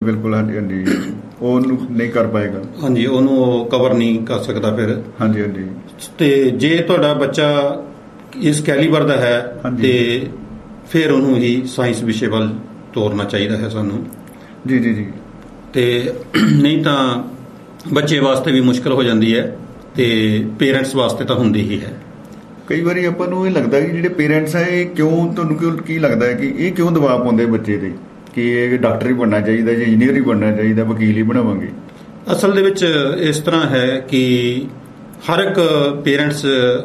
ਬਿਲਕੁਲ ਹਾਂਜੀ ਹਾਂਜੀ ਉਹ ਉਹਨੂੰ ਨਹੀਂ ਕਰ ਪਾਏਗਾ। ਹਾਂਜੀ ਉਹਨੂੰ ਉਹ ਕਵਰ ਨਹੀਂ ਕਰ ਸਕਦਾ ਫਿਰ। ਹਾਂਜੀ ਹਾਂਜੀ ਤੇ ਜੇ ਤੁਹਾਡਾ ਬੱਚਾ ਇਸ ਕੈਲੀਬਰ ਦਾ ਹੈ ਤੇ ਫਿਰ ਉਹਨੂੰ ਹੀ ਸਾਇੰਸ ਵਿਸ਼ੇ ਵੱਲ ਤੋਰਨਾ ਚਾਹੀਦਾ ਹੈ ਸਾਨੂੰ। ਜੀ ਜੀ ਜੀ। ਤੇ ਨਹੀਂ ਤਾਂ ਬੱਚੇ ਵਾਸਤੇ ਵੀ ਮੁਸ਼ਕਲ ਹੋ ਜਾਂਦੀ ਹੈ ਤੇ ਪੇਰੈਂਟਸ ਵਾਸਤੇ ਤਾਂ ਹੁੰਦੀ ਹੀ ਹੈ। ਕਈ ਵਾਰੀ ਆਪਾਂ ਨੂੰ ਇਹ ਲੱਗਦਾ ਕਿ ਜਿਹੜੇ ਪੇਰੈਂਟਸ ਹੈ ਇਹ ਕਿਉਂ, ਤੁਹਾਨੂੰ ਕੀ ਲੱਗਦਾ ਹੈ ਕਿ ਇਹ ਕਿਉਂ ਦਬਾਅ ਪਾਉਂਦੇ ਬੱਚੇ 'ਤੇ ਕਿ ਇਹ ਡਾਕਟਰ ਹੀ ਬਣਨਾ ਚਾਹੀਦਾ ਜਾਂ ਇੰਜੀਨੀਅਰ ਹੀ ਬਣਨਾ ਚਾਹੀਦਾ, ਵਕੀਲ ਹੀ ਬਣਾਵਾਂਗੇ? ਅਸਲ ਦੇ ਵਿੱਚ ਇਸ ਤਰ੍ਹਾਂ ਹੈ ਕਿ ਹਰ ਇੱਕ ਪੇਰੈਂਟਸ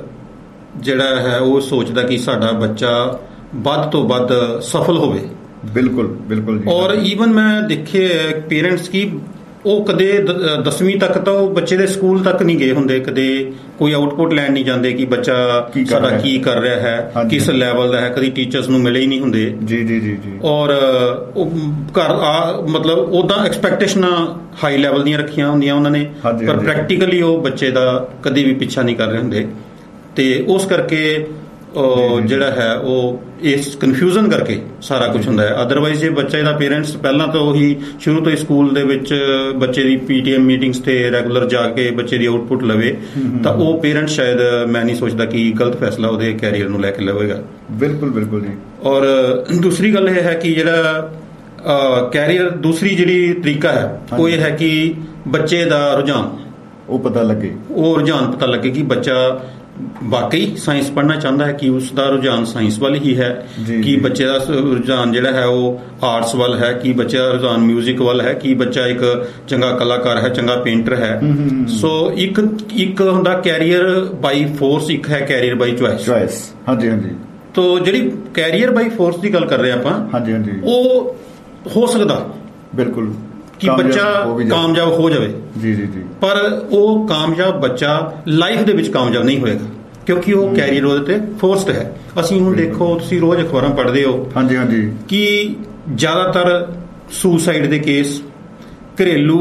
ਜਿਹੜਾ ਹੈ ਉਹ ਸੋਚਦਾ ਕਿ ਸਾਡਾ ਬੱਚਾ ਵੱਧ ਤੋਂ ਵੱਧ ਸਫਲ ਹੋਵੇ। ਬਿਲਕੁਲ ਬਿਲਕੁਲ ਜੀ। ਔਰ ਈਵਨ ਮੈਂ ਦੇਖੇ ਪੇਰੈਂਟਸ ਕੀ ਉਹ ਕਦੇ 10ਵੀਂ ਤੱਕ ਤਾਂ ਉਹ ਬੱਚੇ ਦੇ ਸਕੂਲ ਤੱਕ ਨਹੀਂ ਗਏ ਹੁੰਦੇ, ਕਦੇ ਕੋਈ ਆਊਟਪੁੱਟ ਲੈਣ ਨਹੀਂ ਜਾਂਦੇ ਕਿ ਬੱਚਾ ਸਾਡਾ ਕੀ ਕਰ ਰਿਹਾ ਹੈ, ਕਿਸ ਲੈਵਲ ਦਾ ਹੈ, ਕਦੀ ਟੀਚਰਸ ਨੂੰ ਮਿਲੇ ਹੀ ਨਹੀਂ ਹੁੰਦੇ। ਜੀ ਜੀ ਜੀ ਜੀ। ਔਰ ਉਹ ਘਰ ਮਤਲਬ ਉੱਦਾਂ ਐਕਸਪੈਕਟੇਸ਼ਨਾਂ ਹਾਈ ਲੈਵਲ ਦੀਆਂ ਰੱਖੀਆਂ ਹੁੰਦੀਆਂ ਉਹਨਾਂ ਨੇ, ਪਰ ਪ੍ਰੈਕਟੀਕਲੀ ਉਹ ਬੱਚੇ ਦਾ ਕਦੇ ਵੀ ਪਿੱਛਾ ਨਹੀਂ ਕਰ ਰਹੇ ਹੁੰਦੇ। ਤੇ ਉਸ ਕਰਕੇ ਜਿਹੜਾ ਹੈ ਉਹ ਇਸ ਕਨਫਿਊਜ਼ਨ ਕਰਕੇ ਸਾਰਾ ਕੁਝ ਹੁੰਦਾ ਹੈ। ਅਦਰਵਾਈਜ਼ ਜੇ ਬੱਚੇ ਦਾ ਪੇਰੈਂਟਸ ਪਹਿਲਾਂ ਤੋਂ ਹੀ ਸ਼ੁਰੂ ਤੋਂ ਹੀ ਸਕੂਲ ਦੇ ਵਿੱਚ ਬੱਚੇ ਦੀ PTM ਮੀਟਿੰਗਸ ਤੇ ਰੈਗੂਲਰ ਜਾ ਕੇ ਬੱਚੇ ਦੀ ਆਊਟਪੁੱਟ ਲਵੇ ਤਾਂ ਉਹ ਪੇਰੈਂਟ ਸ਼ਾਇਦ ਮੈਂ ਨਹੀਂ ਸੋਚਦਾ ਕਿ ਗਲਤ ਫੈਸਲਾ ਉਹਦੇ ਕੈਰੀਅਰ ਨੂੰ ਲੈ ਕੇ ਲਵੇਗਾ। ਬਿਲਕੁਲ ਬਿਲਕੁਲ ਜੀ। ਔਰ ਦੂਸਰੀ ਗੱਲ ਇਹ ਹੈ ਕਿ ਜਿਹੜਾ ਕੈਰੀਅਰ ਦੂਸਰੀ ਜਿਹੜੀ ਤਰੀਕਾ ਹੈ ਉਹ ਇਹ ਹੈ ਕਿ ਬੱਚੇ ਦਾ ਰੁਝਾਨ ਉਹ ਪਤਾ ਲੱਗੇ, ਉਹ ਰੁਝਾਨ ਪਤਾ ਲੱਗੇ ਕਿ ਬੱਚਾ ਵਾਕਈ ਸਾਇੰਸ ਪੜ੍ਹਨਾ ਚਾਹੁੰਦਾ ਹੈ, ਕਿ ਉਸ ਦਾ ਰੁਝਾਨ ਸਾਇੰਸ ਵੱਲ ਹੀ ਹੈ, ਕਿ ਬੱਚੇ ਦਾ ਰੁਝਾਨ ਜਿਹੜਾ ਹੈ ਉਹ ਆਰਟਸ ਵੱਲ ਹੈ, ਕਿ ਬੱਚੇ ਦਾ ਰੁਝਾਨ ਮਿਊਜ਼ਿਕ ਵੱਲ ਹੈ, ਕਿ ਬੱਚਾ ਇੱਕ ਚੰਗਾ ਕਲਾਕਾਰ ਹੈ, ਚੰਗਾ ਪੇਂਟਰ ਹੈ। ਸੋ ਇੱਕ ਹੁੰਦਾ ਕੈਰੀਅਰ ਬਾਈ ਫੋਰਸ, ਇੱਕ ਹੈ ਕੈਰੀਅਰ ਬਾਈ ਚੁਆਇਸ। ਹਾਂਜੀ ਹਾਂਜੀ। ਤੋ ਜਿਹੜੀ ਕੈਰੀਅਰ ਬਾਈ ਫੋਰਸ ਦੀ ਗੱਲ ਕਰ ਰਹੇ ਆਪਾਂ, ਹਾਂਜੀ ਹਾਂਜੀ, ਉਹ ਹੋ ਸਕਦਾ ਬਿਲਕੁਲ ਕਿ ਬੱਚਾ ਕਾਮਯਾਬ ਹੋ ਜਾਵੇ। ਜੀ ਜੀ ਜੀ। ਪਰ ਉਹ ਕਾਮਯਾਬ ਬੱਚਾ ਲਾਈਫ ਦੇ ਵਿੱਚ ਕਾਮਯਾਬ ਨਹੀਂ ਹੋਏਗਾ ਕਿਉਂਕਿ ਉਹ ਕੈਰੀਅਰ ਉਹਦੇ ਤੇ ਫੋਰਸਡ ਹੈ। ਅਸੀਂ ਹੁਣ ਦੇਖੋ, ਤੁਸੀਂ ਰੋਜ਼ ਅਖਬਾਰਾਂ ਪੜ੍ਹਦੇ ਹੋ ਹਾਂਜੀ ਹਾਂਜੀ ਕਿ ਜ਼ਿਆਦਾਤਰ ਸੁਸਾਈਡ ਦੇ ਕੇਸ, ਘਰੇਲੂ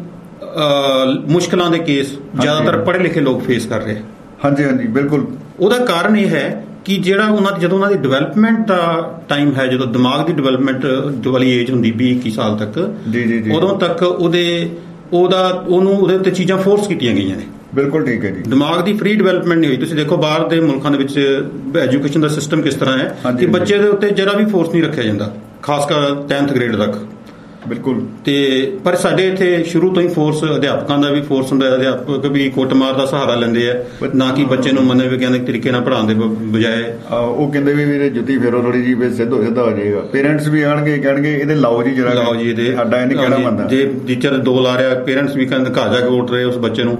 ਮੁਸ਼ਕਲਾਂ ਦੇ ਕੇਸ ਜ਼ਿਆਦਾਤਰ ਪੜ੍ਹੇ ਲਿਖੇ ਲੋਕ ਫੇਸ ਕਰ ਰਹੇ। ਹਾਂਜੀ ਹਾਂਜੀ ਬਿਲਕੁਲ। ਉਹਦਾ ਕਾਰਨ ਇਹ ਹੈ ਕਿ ਜਿਹੜਾ ਜਦੋਂ ਉਹਨਾਂ ਦੀ ਡਿਵੈਲਪਮੈਂਟ ਦਾ ਟਾਈਮ ਹੈ, ਜਦੋਂ ਦਿਮਾਗ ਦੀ ਡਿਵੈਲਪਮੈਂਟ ਵਾਲੀ ਏਜ ਹੁੰਦੀ 20-21 ਸਾਲ ਤੱਕ, ਉਦੋਂ ਤੱਕ ਉਹਨੂੰ ਉਹਦੇ ਉੱਤੇ ਚੀਜ਼ਾਂ ਫੋਰਸ ਕੀਤੀਆਂ ਗਈਆਂ ਨੇ। ਬਿਲਕੁਲ ਠੀਕ ਹੈ ਜੀ। ਦਿਮਾਗ ਦੀ ਫ੍ਰੀ ਡਿਵੈਲਪਮੈਂਟ ਨਹੀਂ ਹੋਈ। ਤੁਸੀਂ ਦੇਖੋ ਬਾਹਰ ਦੇ ਮੁਲਕਾਂ ਦੇ ਵਿੱਚ ਐਜੂਕੇਸ਼ਨ ਦਾ ਸਿਸਟਮ ਕਿਸ ਤਰ੍ਹਾਂ ਹੈ ਕਿ ਬੱਚੇ ਦੇ ਉੱਤੇ ਜਰਾ ਵੀ ਫੋਰਸ ਨਹੀਂ ਰੱਖਿਆ ਜਾਂਦਾ, ਖਾਸ ਕਰ 10th ਗ੍ਰੇਡ ਤੱਕ। ਬਿਲਕੁਲ। ਤੇ ਪਰ ਸਾਡੇ ਇੱਥੇ ਸ਼ੁਰੂ ਤੋਂ ਹੀ ਫੋਰਸ, ਅਧਿਆਪਕਾਂ ਦਾ ਵੀ ਫੋਰਸ ਹੁੰਦਾ। ਅਧਿਆਪਕ ਵੀ ਕੁੱਟਮਾਰ ਦਾ ਸਹਾਰਾ ਲੈਂਦੇ ਆ, ਨਾ ਕਿ ਬੱਚੇ ਨੂੰ ਮਨੋਵਿਗਿਆਨਕ ਤਰੀਕੇ ਨਾਲ ਪੜ੍ਹਾਉਣ ਦੇ ਬਜਾਏ ਉਹ ਕਹਿੰਦੇ ਵੀ ਵੀਰੇ ਜੁੱਤੀ ਫੇਰੋ ਥੋੜੀ ਜੀ, ਫਿਰ ਸਿੱਧਾ ਹੋ ਜਾਏਗਾ। ਪੇਰੈਂਟਸ ਵੀ ਆਣਗੇ, ਕਹਿਣਗੇ ਇਹਦੇ ਲਾਓ ਜੀ ਜਰਾ, ਲਾਓ ਜੀ ਇਹਦੇ, ਸਾਡਾ ਇਹ ਨਹੀਂ ਕਹਿਣਾ ਮੰਨਦਾ। ਜੇ ਟੀਚਰ 2 ਲਾ ਰਿਹਾ, ਪੇਰੈਂਟਸ ਵੀ ਕਹਿੰਦੇ ਘਰ ਜਾ ਕੇ ਉੱਠ ਰਹੇ ਉਸ ਬੱਚੇ ਨੂੰ।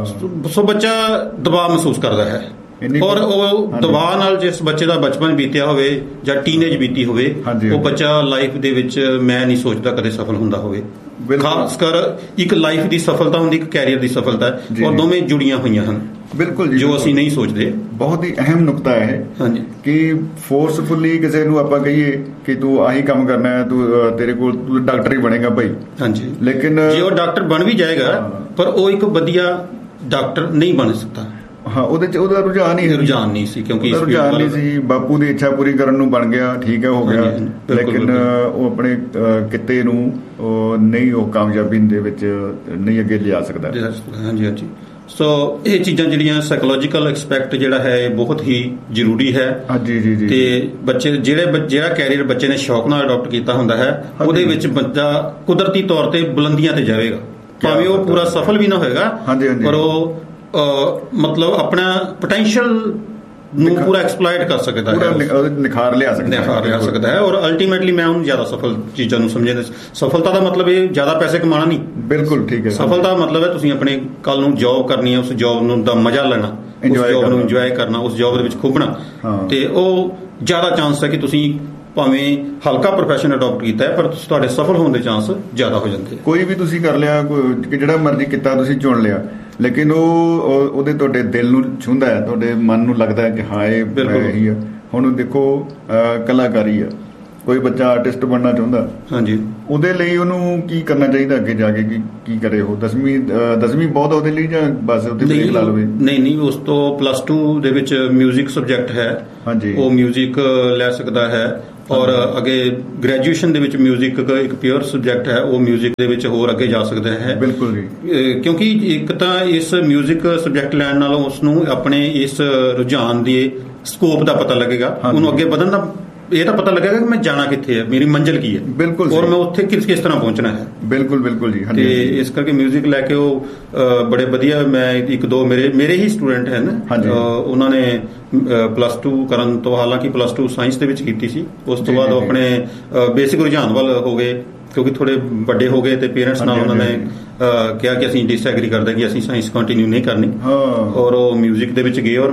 ਸੋ ਬੱਚਾ ਦਬਾਅ ਮਹਿਸੂਸ ਕਰਦਾ ਹੈ। ਔਰ ਉਹ ਦਬਾਅ ਨਾਲ ਜਿਸ ਬੱਚੇ ਦਾ ਬਚਪਨ ਬੀਤਿਆ ਹੋਵੇ ਜਾਂ ਟੀਨੇਜ ਬੀਤੀ ਹੋਵੇ, ਉਹ ਬੱਚਾ ਲਾਈਫ ਦੇ ਵਿੱਚ ਮੈਂ ਨਹੀਂ ਸੋਚਦਾ ਕਦੇ ਸਫਲ ਹੁੰਦਾ ਹੋਵੇ। ਖਾਸ ਕਰ ਇੱਕ ਲਾਈਫ ਦੀ ਸਫਲਤਾ ਹੁੰਦੀ, ਇੱਕ ਕੈਰੀਅਰ ਦੀ ਸਫਲਤਾ, ਔਰ ਦੋਵੇਂ ਜੁੜੀਆਂ ਹੋਈਆਂ ਹਨ। ਬਿਲਕੁਲ ਜੀ, ਜੋ ਅਸੀਂ ਨਹੀਂ ਸੋਚਦੇ। ਬਹੁਤ ਹੀ ਅਹਿਮ ਨੁਕਤਾ ਹੈ ਕਿ ਫੋਰਸਫੁਲੀ ਕਿਸੇ ਨੂੰ ਆਪਾਂ ਕਹੀਏ ਕਿ ਤੂੰ ਆਹੀ ਕੰਮ ਕਰਨਾ ਹੈ, ਤੇਰੇ ਕੋਲ ਤੂੰ ਡਾਕਟਰ ਹੀ ਬਣੇਗਾ ਭਾਈ। ਹਾਂਜੀ, ਲੇਕਿਨ ਜੇ ਉਹ ਡਾਕਟਰ ਬਣ ਵੀ ਜਾਏਗਾ ਪਰ ਉਹ ਇੱਕ ਵਧੀਆ ਡਾਕਟਰ ਨਹੀਂ ਬਣ ਸਕਦਾ। ਹਾਂ, ਉਹਦੇ ਚ ਉਹਦਾ ਰੁਝਾਨ ਨਹੀਂ ਸੀ, ਕਿਉਂਕਿ ਰੁਝਾਨ ਨਹੀਂ ਸੀ। ਬਾਪੂ ਦੀ ਇੱਛਾ ਪੂਰੀ ਕਰਨ ਨੂੰ ਬਣ ਗਿਆ, ਠੀਕ ਹੈ, ਹੋ ਗਿਆ, ਲੇਕਿਨ ਉਹ ਆਪਣੇ ਕਿੱਤੇ ਨੂੰ ਨਹੀਂ, ਉਹ ਕਾਮਯਾਬੀ ਦੇ ਵਿੱਚ ਨਹੀਂ ਅੱਗੇ ਲਿਜਾ ਸਕਦਾ। ਹਾਂਜੀ ਹਾਂਜੀ। ਸੋ ਇਹ ਚੀਜ਼ਾਂ ਜਿਹੜੀਆਂ ਸਾਈਕੋਲੋਜੀਕਲ ਐਸਪੈਕਟ ਜਿਹੜਾ ਹੈ ਇਹ ਬਹੁਤ ਹੀ ਜ਼ਰੂਰੀ ਹੈ। ਜੀ ਜੀ ਜੀ। ਤੇ ਬੱਚੇ ਜਿਹੜਾ ਕੈਰੀਅਰ ਬੱਚੇ ਨੇ ਸ਼ੌਕ ਨਾਲ ਅਡਾਪਟ ਕੀਤਾ ਹੁੰਦਾ ਹੈ, ਉਹਦੇ ਵਿੱਚ ਬੱਚਾ ਕੁਦਰਤੀ ਤੌਰ ਤੇ ਬੁਲੰਦੀਆਂ ਤੇ ਜਾਵੇਗਾ। ਭਾਵੇਂ ਉਹ ਪੂਰਾ ਸਫਲ ਵੀ ਨਾ ਹੋਏਗਾ, ਪਰ ਉਹ ਮਤਲਬ ਆਪਣਾ ਪੋਟੈਂਸ਼ੀਅਲ ਨੂੰ ਪੂਰਾ ਐਕਸਪਲੋਇਟ ਕਰ ਸਕਦਾ ਹੈ, ਨਿਖਾਰ ਲਿਆ ਸਕਦਾ ਹੈ। ਔਰ ਅਲਟੀਮੇਟਲੀ ਮੈਂ ਉਹਨੂੰ ਜ਼ਿਆਦਾ ਸਫਲ ਚੀਜ਼ਾਂ ਨੂੰ ਸਮਝਿਆ। ਸਫਲਤਾ ਦਾ ਮਤਲਬ ਇਹ ਜ਼ਿਆਦਾ ਪੈਸੇ ਕਮਾਉਣਾ ਨਹੀਂ। ਬਿਲਕੁਲ ਠੀਕ ਹੈ। ਸਫਲਤਾ ਦਾ ਮਤਲਬ ਹੈ ਤੁਸੀਂ ਆਪਣੇ ਕੱਲ ਨੂੰ ਜੌਬ ਕਰਨੀ ਹੈ, ਉਸ ਜੌਬ ਨੂੰ ਦਾ ਮਜ਼ਾ ਲੈਣਾ, ਉਸ ਜੌਬ ਨੂੰ ਇੰਜੋਏ ਕਰਨਾ, ਉਸ ਜੌਬ ਦੇ ਵਿੱਚ ਖੁੱਭਣਾ। ਤੇ ਉਹ ਜ਼ਿਆਦਾ ਚਾਂਸ ਹੈ ਕਿ ਤੁਸੀਂ ਭਾਵੇਂ ਹਲਕਾ ਪ੍ਰੋਫੈਸ਼ਨ ਅਡਾਪਟ ਕੀਤਾ ਹੈ, ਪਰ ਤੁਹਾਡੇ ਸਫਲ ਹੋਣ ਦੇ ਚਾਂਸ ਜ਼ਿਆਦਾ ਹੋ ਜਾਂਦੇ। ਕੋਈ ਵੀ ਤੁਸੀਂ ਕਰ ਲਿਆ, ਜਿਹੜਾ ਮਰਜ਼ੀ ਕਿੱਤਾ ਤੁਸੀਂ ਚੁਣ ਲਿਆ, ਲੇਕਿਨ ਉਹਦੇ ਤੁਹਾਡੇ ਦਿਲ ਨੂੰ ਛੂੰਹਦਾ ਹੈ, ਤੁਹਾਡੇ ਮਨ ਨੂੰ ਲੱਗਦਾ ਹੈ ਕਿ ਹਾਂ ਇਹ ਇਹੀ ਆ। ਹੁਣ ਦੇਖੋ ਕਲਾਕਾਰੀ ਆ, ਕੋਈ ਬੱਚਾ ਆਰਟਿਸਟ ਬਣਨਾ ਚਾਹੁੰਦਾ, ਹਾਂਜੀ, ਉਹਦੇ ਲਈ ਉਹਨੂੰ ਕੀ ਕਰਨਾ ਚਾਹੀਦਾ ਅੱਗੇ ਜਾ ਕੇ? ਕੀ ਕਰੇ ਉਹ? 10ਵੀਂ ਬਹੁਤ ਉਹਦੇ ਲਈ, ਜਾਂ ਬਸ ਉੱਥੇ ਬ੍ਰੇਕ ਲਾ ਲਵੇ? ਨਹੀਂ, ਉਸ ਤੋਂ +2 ਦੇ ਵਿੱਚ ਮਿਊਜ਼ਿਕ ਸਬਜੈਕਟ ਹੈ, ਹਾਂਜੀ, ਉਹ ਮਿਊਜ਼ਿਕ ਲੈ ਸਕਦਾ ਹੈ। ਔਰ ਅੱਗੇ ਗ੍ਰੈਜੂਏਸ਼ਨ ਦੇ ਵਿੱਚ ਮਿਊਜ਼ਿਕ ਇੱਕ ਪਿਓਰ ਸਬਜੈਕਟ ਹੈ, ਉਹ ਮਿਊਜ਼ਿਕ ਦੇ ਵਿੱਚ ਹੋਰ ਅੱਗੇ ਜਾ ਸਕਦਾ ਹੈ। ਬਿਲਕੁਲ ਜੀ, ਕਿਉਂਕਿ ਇੱਕ ਤਾਂ ਇਸ ਮਿਊਜ਼ਿਕ ਸਬਜੈਕਟ ਲੈਣ ਨਾਲ ਉਸ ਨੂੰ ਆਪਣੇ ਇਸ ਰੁਝਾਨ ਦੇ ਸਕੋਪ ਦਾ ਪਤਾ ਲੱਗੇਗਾ, ਉਹਨੂੰ ਅੱਗੇ ਵਧਣ ਦਾ ਇਹ ਤਾਂ ਪਤਾ ਲੱਗੇਗਾ ਕਿ ਮੈਂ ਜਾਣਾ ਕਿੱਥੇ ਹੈ, ਮੇਰੀ ਮੰਜ਼ਿਲ ਕੀ ਹੈ। ਬਿਲਕੁਲ, ਔਰ ਮੈਂ ਉੱਥੇ ਕਿਸ ਤਰ੍ਹਾਂ ਪਹੁੰਚਣਾ ਹੈ। ਬਿਲਕੁਲ ਬਿਲਕੁਲ ਜੀ। ਤੇ ਇਸ ਕਰਕੇ ਮਿਊਜ਼ਿਕ ਲੈ ਕੇ ਉਹ ਬੜੇ ਵਧੀਆ, ਮੈਂ ਇੱਕ ਦੋ ਮੇਰੇ ਹੀ ਸਟੂਡੈਂਟ ਹਨ, ਉਹਨਾਂ ਨੇ +2 ਕਰਨ ਤੋਂ, ਹਾਲਾਂਕਿ +2 ਸਾਇੰਸ ਦੇ ਵਿੱਚ ਕੀਤੀ ਸੀ, ਉਸ ਤੋਂ ਬਾਅਦ ਆਪਣੇ ਬੇਸਿਕ ਰੁਝਾਨ ਵੱਲ ਹੋ ਗਏ, ਕਿਉਂਕਿ ਥੋੜੇ ਵੱਡੇ ਹੋ ਗਏ ਤੇ ਪੇਰੈਂਟਸ ਨਾਲ ਉਹਨਾਂ ਨੇ ਕਿਹਾ ਕਿ ਅਸੀਂ ਡਿਸਐਗਰੀ ਕਰਦੇ ਕਿ ਅਸੀਂ ਸਾਇੰਸ ਕੰਟੀਨਿਊ ਨਹੀਂ ਕਰਨੀ, ਔਰ ਉਹ ਮਿਊਜ਼ਿਕ ਦੇ ਵਿੱਚ ਗਏ। ਔਰ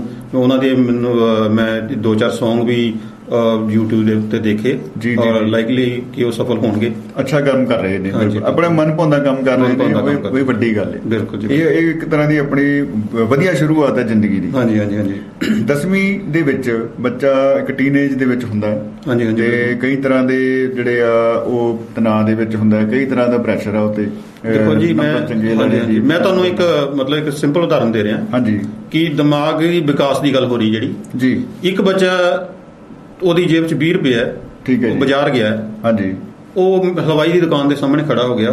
ਮੈਨੂੰ ਮੈਂ 2-4 ਸੌਂਗ ਵੀ YouTube ਦੇ ਉੱਤੇ ਦੇਖੇ, ਔਰ ਲਾਈਕਲੀ ਕਿ ਉਹ ਸਫਲ ਹੋਣਗੇ। ਅੱਛਾ ਕੰਮ ਕਰ ਰਹੇ ਨੇ, ਆਪਣਾ ਮਨ ਭਾਉਂਦਾ ਕੰਮ ਕਰ ਰਹੇ ਨੇ, ਕੋਈ ਵੱਡੀ ਗੱਲ ਹੈ। ਬਿਲਕੁਲ ਜੀ, ਇਹ ਇੱਕ ਤਰ੍ਹਾਂ ਦੀ ਆਪਣੀ ਵਧੀਆ ਸ਼ੁਰੂਆਤ ਹੈ ਜ਼ਿੰਦਗੀ ਦੀ। ਹਾਂਜੀ ਹਾਂਜੀ ਹਾਂਜੀ। 10ਵੀਂ ਦੇ ਵਿੱਚ ਬੱਚਾ ਇੱਕ ਟੀਨੇਜ ਦੇ ਵਿੱਚ ਹੁੰਦਾ, ਤੇ ਕਈ ਤਰ੍ਹਾਂ ਦੇ ਜਿਹੜੇ ਆ ਉਹ ਤਣਾਅ ਦੇ ਵਿੱਚ ਹੁੰਦਾ, ਕਈ ਤਰ੍ਹਾਂ ਦਾ ਪ੍ਰੈਸ਼ਰ ਆ ਉੱਤੇ। ਦੇਖੋ ਜੀ, ਮੈਂ ਤੁਹਾਨੂੰ ਇੱਕ ਸਿੰਪਲ ਉਦਾਹਰਨ ਦੇ ਰਿਹਾ। ਹਾਂਜੀ, ਕਿ ਦਿਮਾਗੀ ਵਿਕਾਸ ਦੀ ਗੱਲ ਹੋ ਰਹੀ ਜਿਹੜੀ ਜੀ, ਇੱਕ ਬੱਚਾ ਉਹਦੀ ਜੇਬ 'ਚ 20 ਰੁਪਏ ਹੈ, ਠੀਕ ਹੈ, ਉਹ ਬਾਜ਼ਾਰ ਗਿਆ, ਹਾਂਜੀ, ਉਹ ਹਲਵਾਈ ਦੀ ਦੁਕਾਨ ਦੇ ਸਾਹਮਣੇ ਖੜਾ ਹੋ ਗਿਆ,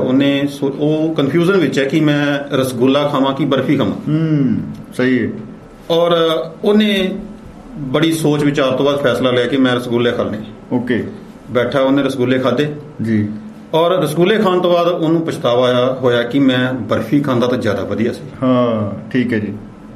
ਉਹ ਕਨਫਿਊਜ਼ਨ ਵਿੱਚ ਹੈ ਕਿ ਮੈਂ ਰਸਗੁੱਲਾ ਖਾਵਾਂ ਕਿ ਬਰਫੀ ਖਾਵਾਂ। ਸਹੀ ਹੈ। ਔਰ ਉਹਨੇ ਬੜੀ ਸੋਚ ਵਿਚਾਰ ਤੋਂ ਬਾਅਦ ਫੈਸਲਾ ਲਿਆ ਕਿ ਮੈਂ ਰਸਗੁੱਲੇ ਖਾਣੇ। ਓਕੇ, ਬੈਠਾ, ਉਹਨੇ ਰਸਗੁੱਲੇ ਖਾਧੇ ਜੀ, ਔਰ ਰਸਗੁੱਲੇ ਖਾਣ ਤੋਂ ਬਾਅਦ ਉਹਨੂੰ ਪਛਤਾਵਾ ਹੋਇਆ ਕਿ ਮੈਂ ਬਰਫੀ ਖਾਂਦਾ ਤਾਂ ਜ਼ਿਆਦਾ ਵਧੀਆ ਸੀ। ਹਾਂ, ਠੀਕ ਹੈ ਜੀ।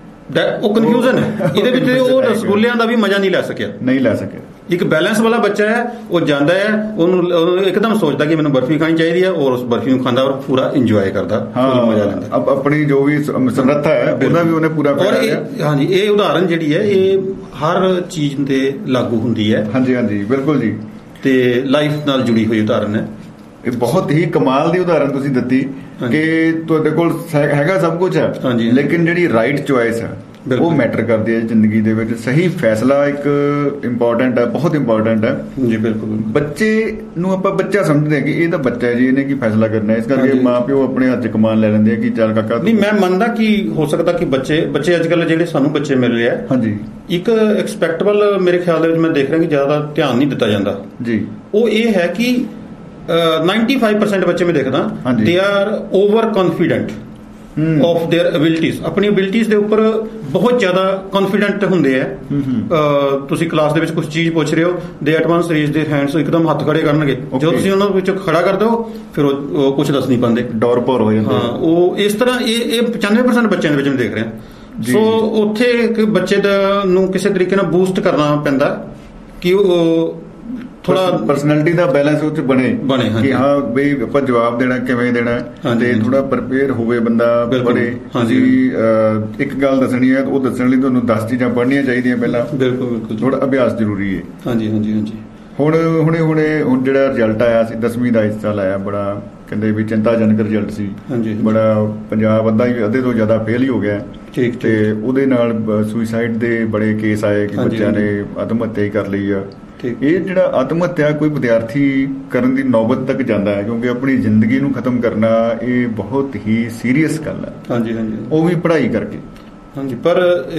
ਉਹ ਕਨਫਿਊਜ਼ਨ ਹੈ ਇਹਦੇ ਵਿੱਚ, ਉਹ ਰਸਗੁੱਲਿਆਂ ਦਾ ਵੀ ਮਜ਼ਾ ਨਹੀਂ ਲੈ ਸਕਿਆ। ਇੱਕ ਬੈਲੈਂਸ ਵਾਲਾ ਬੱਚਾ ਹੈ, ਉਹ ਜਾਂਦਾ ਹੈ, ਉਹਨੂੰ ਇੱਕਦਮ ਸੋਚਦਾ ਕਿ ਮੈਨੂੰ ਬਰਫੀ ਖਾਣੀ ਚਾਹੀਦੀ ਹੈ, ਔਰ ਉਸ ਬਰਫੀ ਨੂੰ ਖਾਂਦਾ ਔਰ ਪੂਰਾ ਇੰਜੋਏ ਕਰਦਾ, ਮਜ਼ਾ ਲੈਂਦਾ। ਆਪਣੀ ਜੋ ਵੀ ਸਮਰੱਥਾ ਹੈ ਉਹਦਾ ਵੀ ਉਹਨੇ ਪੂਰਾ ਕਰ ਲਿਆ। ਹਾਂਜੀ, ਇਹ ਉਦਾਹਰਨ ਜਿਹੜੀ ਹੈ ਇਹ ਹਰ ਚੀਜ਼ ਤੇ ਲਾਗੂ ਹੁੰਦੀ ਹੈ। ਹਾਂਜੀ ਹਾਂਜੀ, ਬਿਲਕੁਲ ਜੀ, ਤੇ ਲਾਈਫ ਨਾਲ ਜੁੜੀ ਹੋਈ ਉਦਾਹਰਨ ਹੈ। ਇਹ ਬਹੁਤ ਹੀ ਕਮਾਲ ਦੀ ਉਦਾਹਰਨ ਤੁਸੀਂ ਦਿੱਤੀ ਕਿ ਤੁਹਾਡੇ ਕੋਲ ਹੈਗਾ ਸਭ ਕੁਝ ਹੈ, ਲੇਕਿਨ ਜਿਹੜੀ ਰਾਈਟ ਚੁਆਇਸ ਹੈ ਉਹ ਮੈਟਰ ਕਰਦੀ ਹੈ ਜ਼ਿੰਦਗੀ ਦੇ ਵਿੱਚ। ਸਹੀ ਫੈਸਲਾ ਇੱਕ ਇੰਪੋਰਟੈਂਟ ਹੈ, ਬਹੁਤ ਇੰਪੋਰਟੈਂਟ ਹੈ ਜੀ। ਬਿਲਕੁਲ, ਬੱਚੇ ਨੂੰ ਆਪਾਂ ਬੱਚਾ ਸਮਝਦੇ ਹਾਂ ਕਿ ਇਹ ਤਾਂ ਬੱਚਾ ਹੈ ਜੀ, ਇਹਨੇ ਕੀ ਫੈਸਲਾ ਕਰਨਾ, ਇਸ ਕਰਕੇ ਮਾਂ ਪਿਓ ਆਪਣੇ ਹੱਥ 'ਚ ਕਮਾਨ ਲੈ ਲੈਂਦੇ ਆ ਕਿ ਚੱਲ ਕਾਕਾ। ਨਹੀਂ, ਮੈਂ ਮੰਨਦਾ ਕਿ ਹੋ ਸਕਦਾ ਕਿ ਬੱਚੇ ਅੱਜ ਕੱਲ੍ਹ ਜਿਹੜੇ ਸਾਨੂੰ ਬੱਚੇ ਮਿਲ ਰਹੇ ਆ, ਹਾਂਜੀ, ਇੱਕ ਐਕਸਪੈਕਟੇਬਲ ਮੇਰੇ ਖਿਆਲ ਦੇ ਵਿੱਚ ਮੈਂ ਦੇਖ ਰਿਹਾ ਕਿ ਜ਼ਿਆਦਾ ਧਿਆਨ ਨਹੀਂ ਦਿੱਤਾ ਜਾਂਦਾ ਜੀ। ਉਹ ਇਹ ਹੈ ਕਿ 95% ਬੱਚੇ ਮੈਂ ਦੇਖਦਾ they are over confident of there ਐਬਿਲਿਟੀਜ਼, ਆਪਣੀ ਐਬਿਲਿਟੀਜ਼ ਦੇ ਉੱਪਰ ਬਹੁਤ ਜ਼ਿਆਦਾ ਕੌਨਫੀਡੈਂਟ ਹੁੰਦੇ ਆ। ਤੁਸੀਂ ਕਲਾਸ ਦੇ ਵਿੱਚ ਕੁਝ ਚੀਜ਼ ਪੁੱਛ ਰਹੇ ਹੋ, ਦੇ at once raise there hands, ਇੱਕਦਮ ਹੱਥ ਖੜੇ ਕਰਨਗੇ। ਜਦੋਂ ਤੁਸੀਂ ਉਹਨਾਂ ਵਿੱਚ ਖੜਾ ਕਰਦੇ ਹੋ ਫਿਰ ਉਹ ਕੁਝ ਦੱਸ ਨਹੀਂ ਪਾਉਂਦੇ, ਡੌਰ ਭੌਰ ਹੋ ਜਾਂਦੇ। ਹਾਂ, ਉਹ ਇਸ ਤਰ੍ਹਾਂ ਇਹ 95% ਬੱਚਿਆਂ ਦੇ ਵਿੱਚ ਮੈਂ ਦੇਖ ਰਿਹਾ। ਸੋ ਉੱਥੇ ਇੱਕ ਬੱਚੇ ਨੂੰ ਕਿਸੇ ਤਰੀਕੇ ਨਾਲ ਬੂਸਟ ਕਰਨਾ ਪੈਂਦਾ ਕਿ ਉਹ ਥੋੜਾ ਪਰਸਨੈਲਿਟੀ ਦਾ ਬੈਲੈਂਸ ਉਹ 'ਚ ਬਣੇ ਕਿ ਹਾਂ ਬਈ ਆਪਾਂ ਜਵਾਬ ਦੇਣਾ ਕਿਵੇਂ ਦੇਣਾ, ਤੇ ਥੋੜਾ ਪ੍ਰਪੇਅਰ ਹੋਵੇ ਬੰਦਾ ਬੜੇ। ਹਾਂਜੀ, ਇੱਕ ਗੱਲ ਦੱਸਣੀ ਹੈ, ਉਹ ਦੱਸਣ ਲਈ ਤੁਹਾਨੂੰ 10 ਚੀਜ਼ਾਂ ਪੜ੍ਹਨੀਆਂ ਚਾਹੀਦੀਆਂ ਪਹਿਲਾਂ। ਬਿਲਕੁਲ ਬਿਲਕੁਲ, ਥੋੜਾ ਅਭਿਆਸ ਜ਼ਰੂਰੀ ਹੈ। ਹਾਂਜੀ ਹਾਂਜੀ ਹਾਂਜੀ। ਹੁਣ ਜਿਹੜਾ ਰਿਜ਼ਲਟ ਆਇਆ ਸੀ 10ਵੀਂ ਦਾ, ਇਸ ਸਾਲ ਆਇਆ, ਬੜਾ ਕਹਿੰਦੇ ਵੀ ਚਿੰਤਾਜਨਕ ਰਿਜ਼ਲਟ ਸੀ। ਬੜਾ ਪੰਜਾਬ ਅੱਧੇ ਤੋਂ ਜ਼ਿਆਦਾ ਫੇਲ ਹੀ ਹੋ ਗਿਆ, ਤੇ ਉਹਦੇ ਨਾਲ ਸੁਸਾਈਡ ਦੇ ਬੜੇ ਕੇਸ ਆਏ ਕਿ ਬੱਚਿਆਂ ਨੇ ਆਤਮ ਹੱਤਿਆ ਹੀ ਕਰ ਲਈ ਆ। ਇਹ ਜਿਹੜਾ ਆਤਮ ਹੱਤਿਆ ਕੋਈ ਵਿਦਿਆਰਥੀ ਕਰਨ ਦੀ ਨੌਬਤ ਤੱਕ ਜਾਂਦਾ ਹੈ, ਕਿਉਂਕਿ ਆਪਣੀ ਜ਼ਿੰਦਗੀ ਨੂੰ ਖਤਮ ਕਰਨਾ ਇਹ ਬਹੁਤ ਹੀ ਸੀਰੀਅਸ ਗੱਲ ਹੈ। ਹਾਂਜੀ ਹਾਂਜੀ, ਉਹ ਵੀ ਪੜ੍ਹਾਈ ਕਰਕੇ। ਹਾਂਜੀ, ਪਰ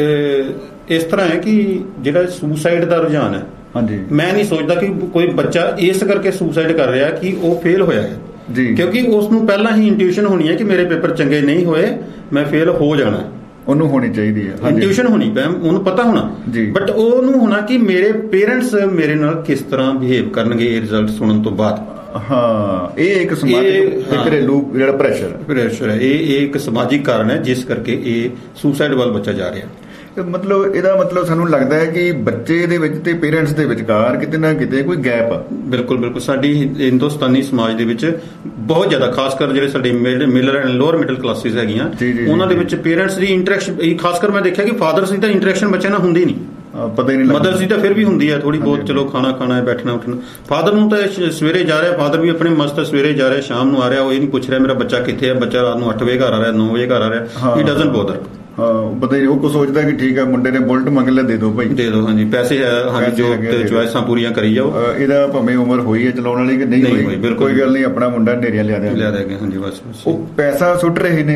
ਇਸ ਤਰ੍ਹਾਂ ਹੈ ਕਿ ਜਿਹੜਾ ਸੁਸਾਈਡ ਦਾ ਰੁਝਾਨ ਹੈ, ਹਾਂਜੀ, ਮੈਂ ਨਹੀਂ ਸੋਚਦਾ ਕਿ ਕੋਈ ਬੱਚਾ ਇਸ ਕਰਕੇ ਸੁਸਾਈਡ ਕਰ ਰਿਹਾ ਕਿ ਉਹ ਫੇਲ ਹੋਇਆ ਹੈ ਜੀ, ਕਿਉਂਕਿ ਉਸ ਨੂੰ ਪਹਿਲਾਂ ਹੀ ਇੰਟਿਊਸ਼ਨ ਹੋਣੀ ਹੈ ਕਿ ਮੇਰੇ ਪੇਪਰ ਚੰਗੇ ਨਹੀਂ ਹੋਏ, ਮੈਂ ਫੇਲ ਹੋ ਜਾਣਾ। ਉਹਨੂੰ ਹੋਣੀ ਚਾਹੀਦੀ ਹੈ ਇੰਟਿਊਸ਼ਨ ਹੋਣੀ, ਉਹਨੂੰ ਪਤਾ ਹੋਣਾ ਜੀ, ਬਟ ਉਹਨੂੰ ਹੋਣਾ ਕਿ ਮੇਰੇ ਪੇਰੈਂਟਸ ਮੇਰੇ ਨਾਲ ਕਿਸ ਤਰ੍ਹਾਂ ਬਿਹੇਵ ਕਰਨਗੇ ਇਹ ਰਿਜ਼ਲਟ ਸੁਣਨ ਤੋਂ ਬਾਅਦ। ਹਾਂ, ਇਹ ਇੱਕ ਸਮਾਜਿਕ ਘਰੇਲੂ ਜਿਹੜਾ ਪ੍ਰੈਸ਼ਰ ਹੈ, ਇਹ ਇੱਕ ਸਮਾਜਿਕ ਕਾਰਨ ਹੈ ਜਿਸ ਕਰਕੇ ਇਹ ਸੁਸਾਈਡ ਵੱਲ ਬੱਚਾ ਜਾ ਰਿਹਾ। ਮਤਲਬ ਇਹਦਾ ਮਤਲਬ ਸਾਨੂੰ ਲੱਗਦਾ ਹੈ ਕਿ ਬੱਚੇ ਦੇ ਵਿੱਚ ਤੇ ਪੇਰੈਂਟਸ ਦੇ ਵਿਚਕਾਰ ਕਿਤੇ ਨਾ ਕਿਤੇ ਕੋਈ ਗੈਪ ਆ। ਬਿਲਕੁਲ ਬਿਲਕੁਲ, ਸਾਡੀ ਹਿੰਦੁਸਤਾਨੀ ਸਮਾਜ ਦੇ ਵਿੱਚ ਬਹੁਤ ਜ਼ਿਆਦਾ, ਖਾਸ ਕਰ ਜਿਹੜੇ ਸਾਡੇ middle and lower middle classes ਹੈਗੀਆਂ, ਉਹਨਾਂ ਦੇ ਵਿੱਚ ਪੇਰੈਂਟਸ ਦੀ ਇੰਟਰੈਕਸ਼ਨ, ਖਾਸ ਕਰ ਮੈਂ ਦੇਖਿਆ ਕਿ ਫਾਦਰਸ ਦੀ ਤਾਂ ਇੰਟਰੈਕਸ਼ਨ ਬੱਚਿਆਂ ਨਾਲ ਹੁੰਦੀ ਨਹੀਂ, ਪਤਾ ਹੀ ਨਹੀਂ ਲੱਗਦਾ। ਮਦਰਸ ਦੀ ਤਾਂ ਫਿਰ ਵੀ ਹੁੰਦੀ ਹੈ ਥੋੜੀ ਬਹੁਤ, ਚਲੋ ਖਾਣਾ ਖਾਣਾ ਹੈ, ਬੈਠਣਾ ਉੱਠਣਾ। ਫਾਦਰ ਨੂੰ ਤਾਂ ਸਵੇਰੇ ਜਾ ਰਿਹਾ, ਫਾਦਰ ਵੀ ਆਪਣੇ ਮਸਤ ਸਵੇਰੇ ਜਾ ਰਿਹਾ, ਸ਼ਾਮ ਨੂੰ ਆ ਰਿਹਾ, ਉਹ ਇਹ ਨਹੀਂ ਪੁੱਛ ਰਿਹਾ ਮੇਰਾ ਬੱਚਾ ਕਿੱਥੇ ਹੈ, ਬੱਚਾ ਰਾਤ ਨੂੰ 8 ਵਜੇ ਘਰ ਆ ਰਿਹਾ, 9 ਵਜੇ ਘਰ ਆ ਰਿਹਾ, ਹੀ ਡਜ਼ਨਟ ਬੋਦਰ। ਹਾਂ, ਪਤਾ ਹੀ ਉਹ ਕੋ ਸੋਚਦਾ ਕਿ ਠੀਕ ਹੈ ਮੁੰਡੇ ਨੇ ਬੁਲਟ ਮੰਗ ਲਿਆ, ਦੇ ਦਿਓ ਭਾਈ, ਦੇ ਦਿਓ। ਹਾਂਜੀ, ਪੈਸੇ ਹੈ, ਹਾਂਜੀ, ਜੋ ਚੁਆਇਸਾਂ ਪੂਰੀਆਂ ਕਰੀ ਜਾਓ। ਇਹਦਾ ਭਾਵੇਂ ਉਮਰ ਹੋਈ ਹੈ ਚਲਾਉਣ ਵਾਲੀ ਕਿ ਨਹੀਂ ਹੋਈ, ਕੋਈ ਗੱਲ ਨਹੀਂ, ਆਪਣਾ ਮੁੰਡਾ ਨੇਰੀਆਂ ਲਿਆ ਦਿਆਂਗੇ। ਹਾਂਜੀ, ਬਸ ਉਹ ਪੈਸਾ ਸੁੱਟ ਰਹੇ ਨੇ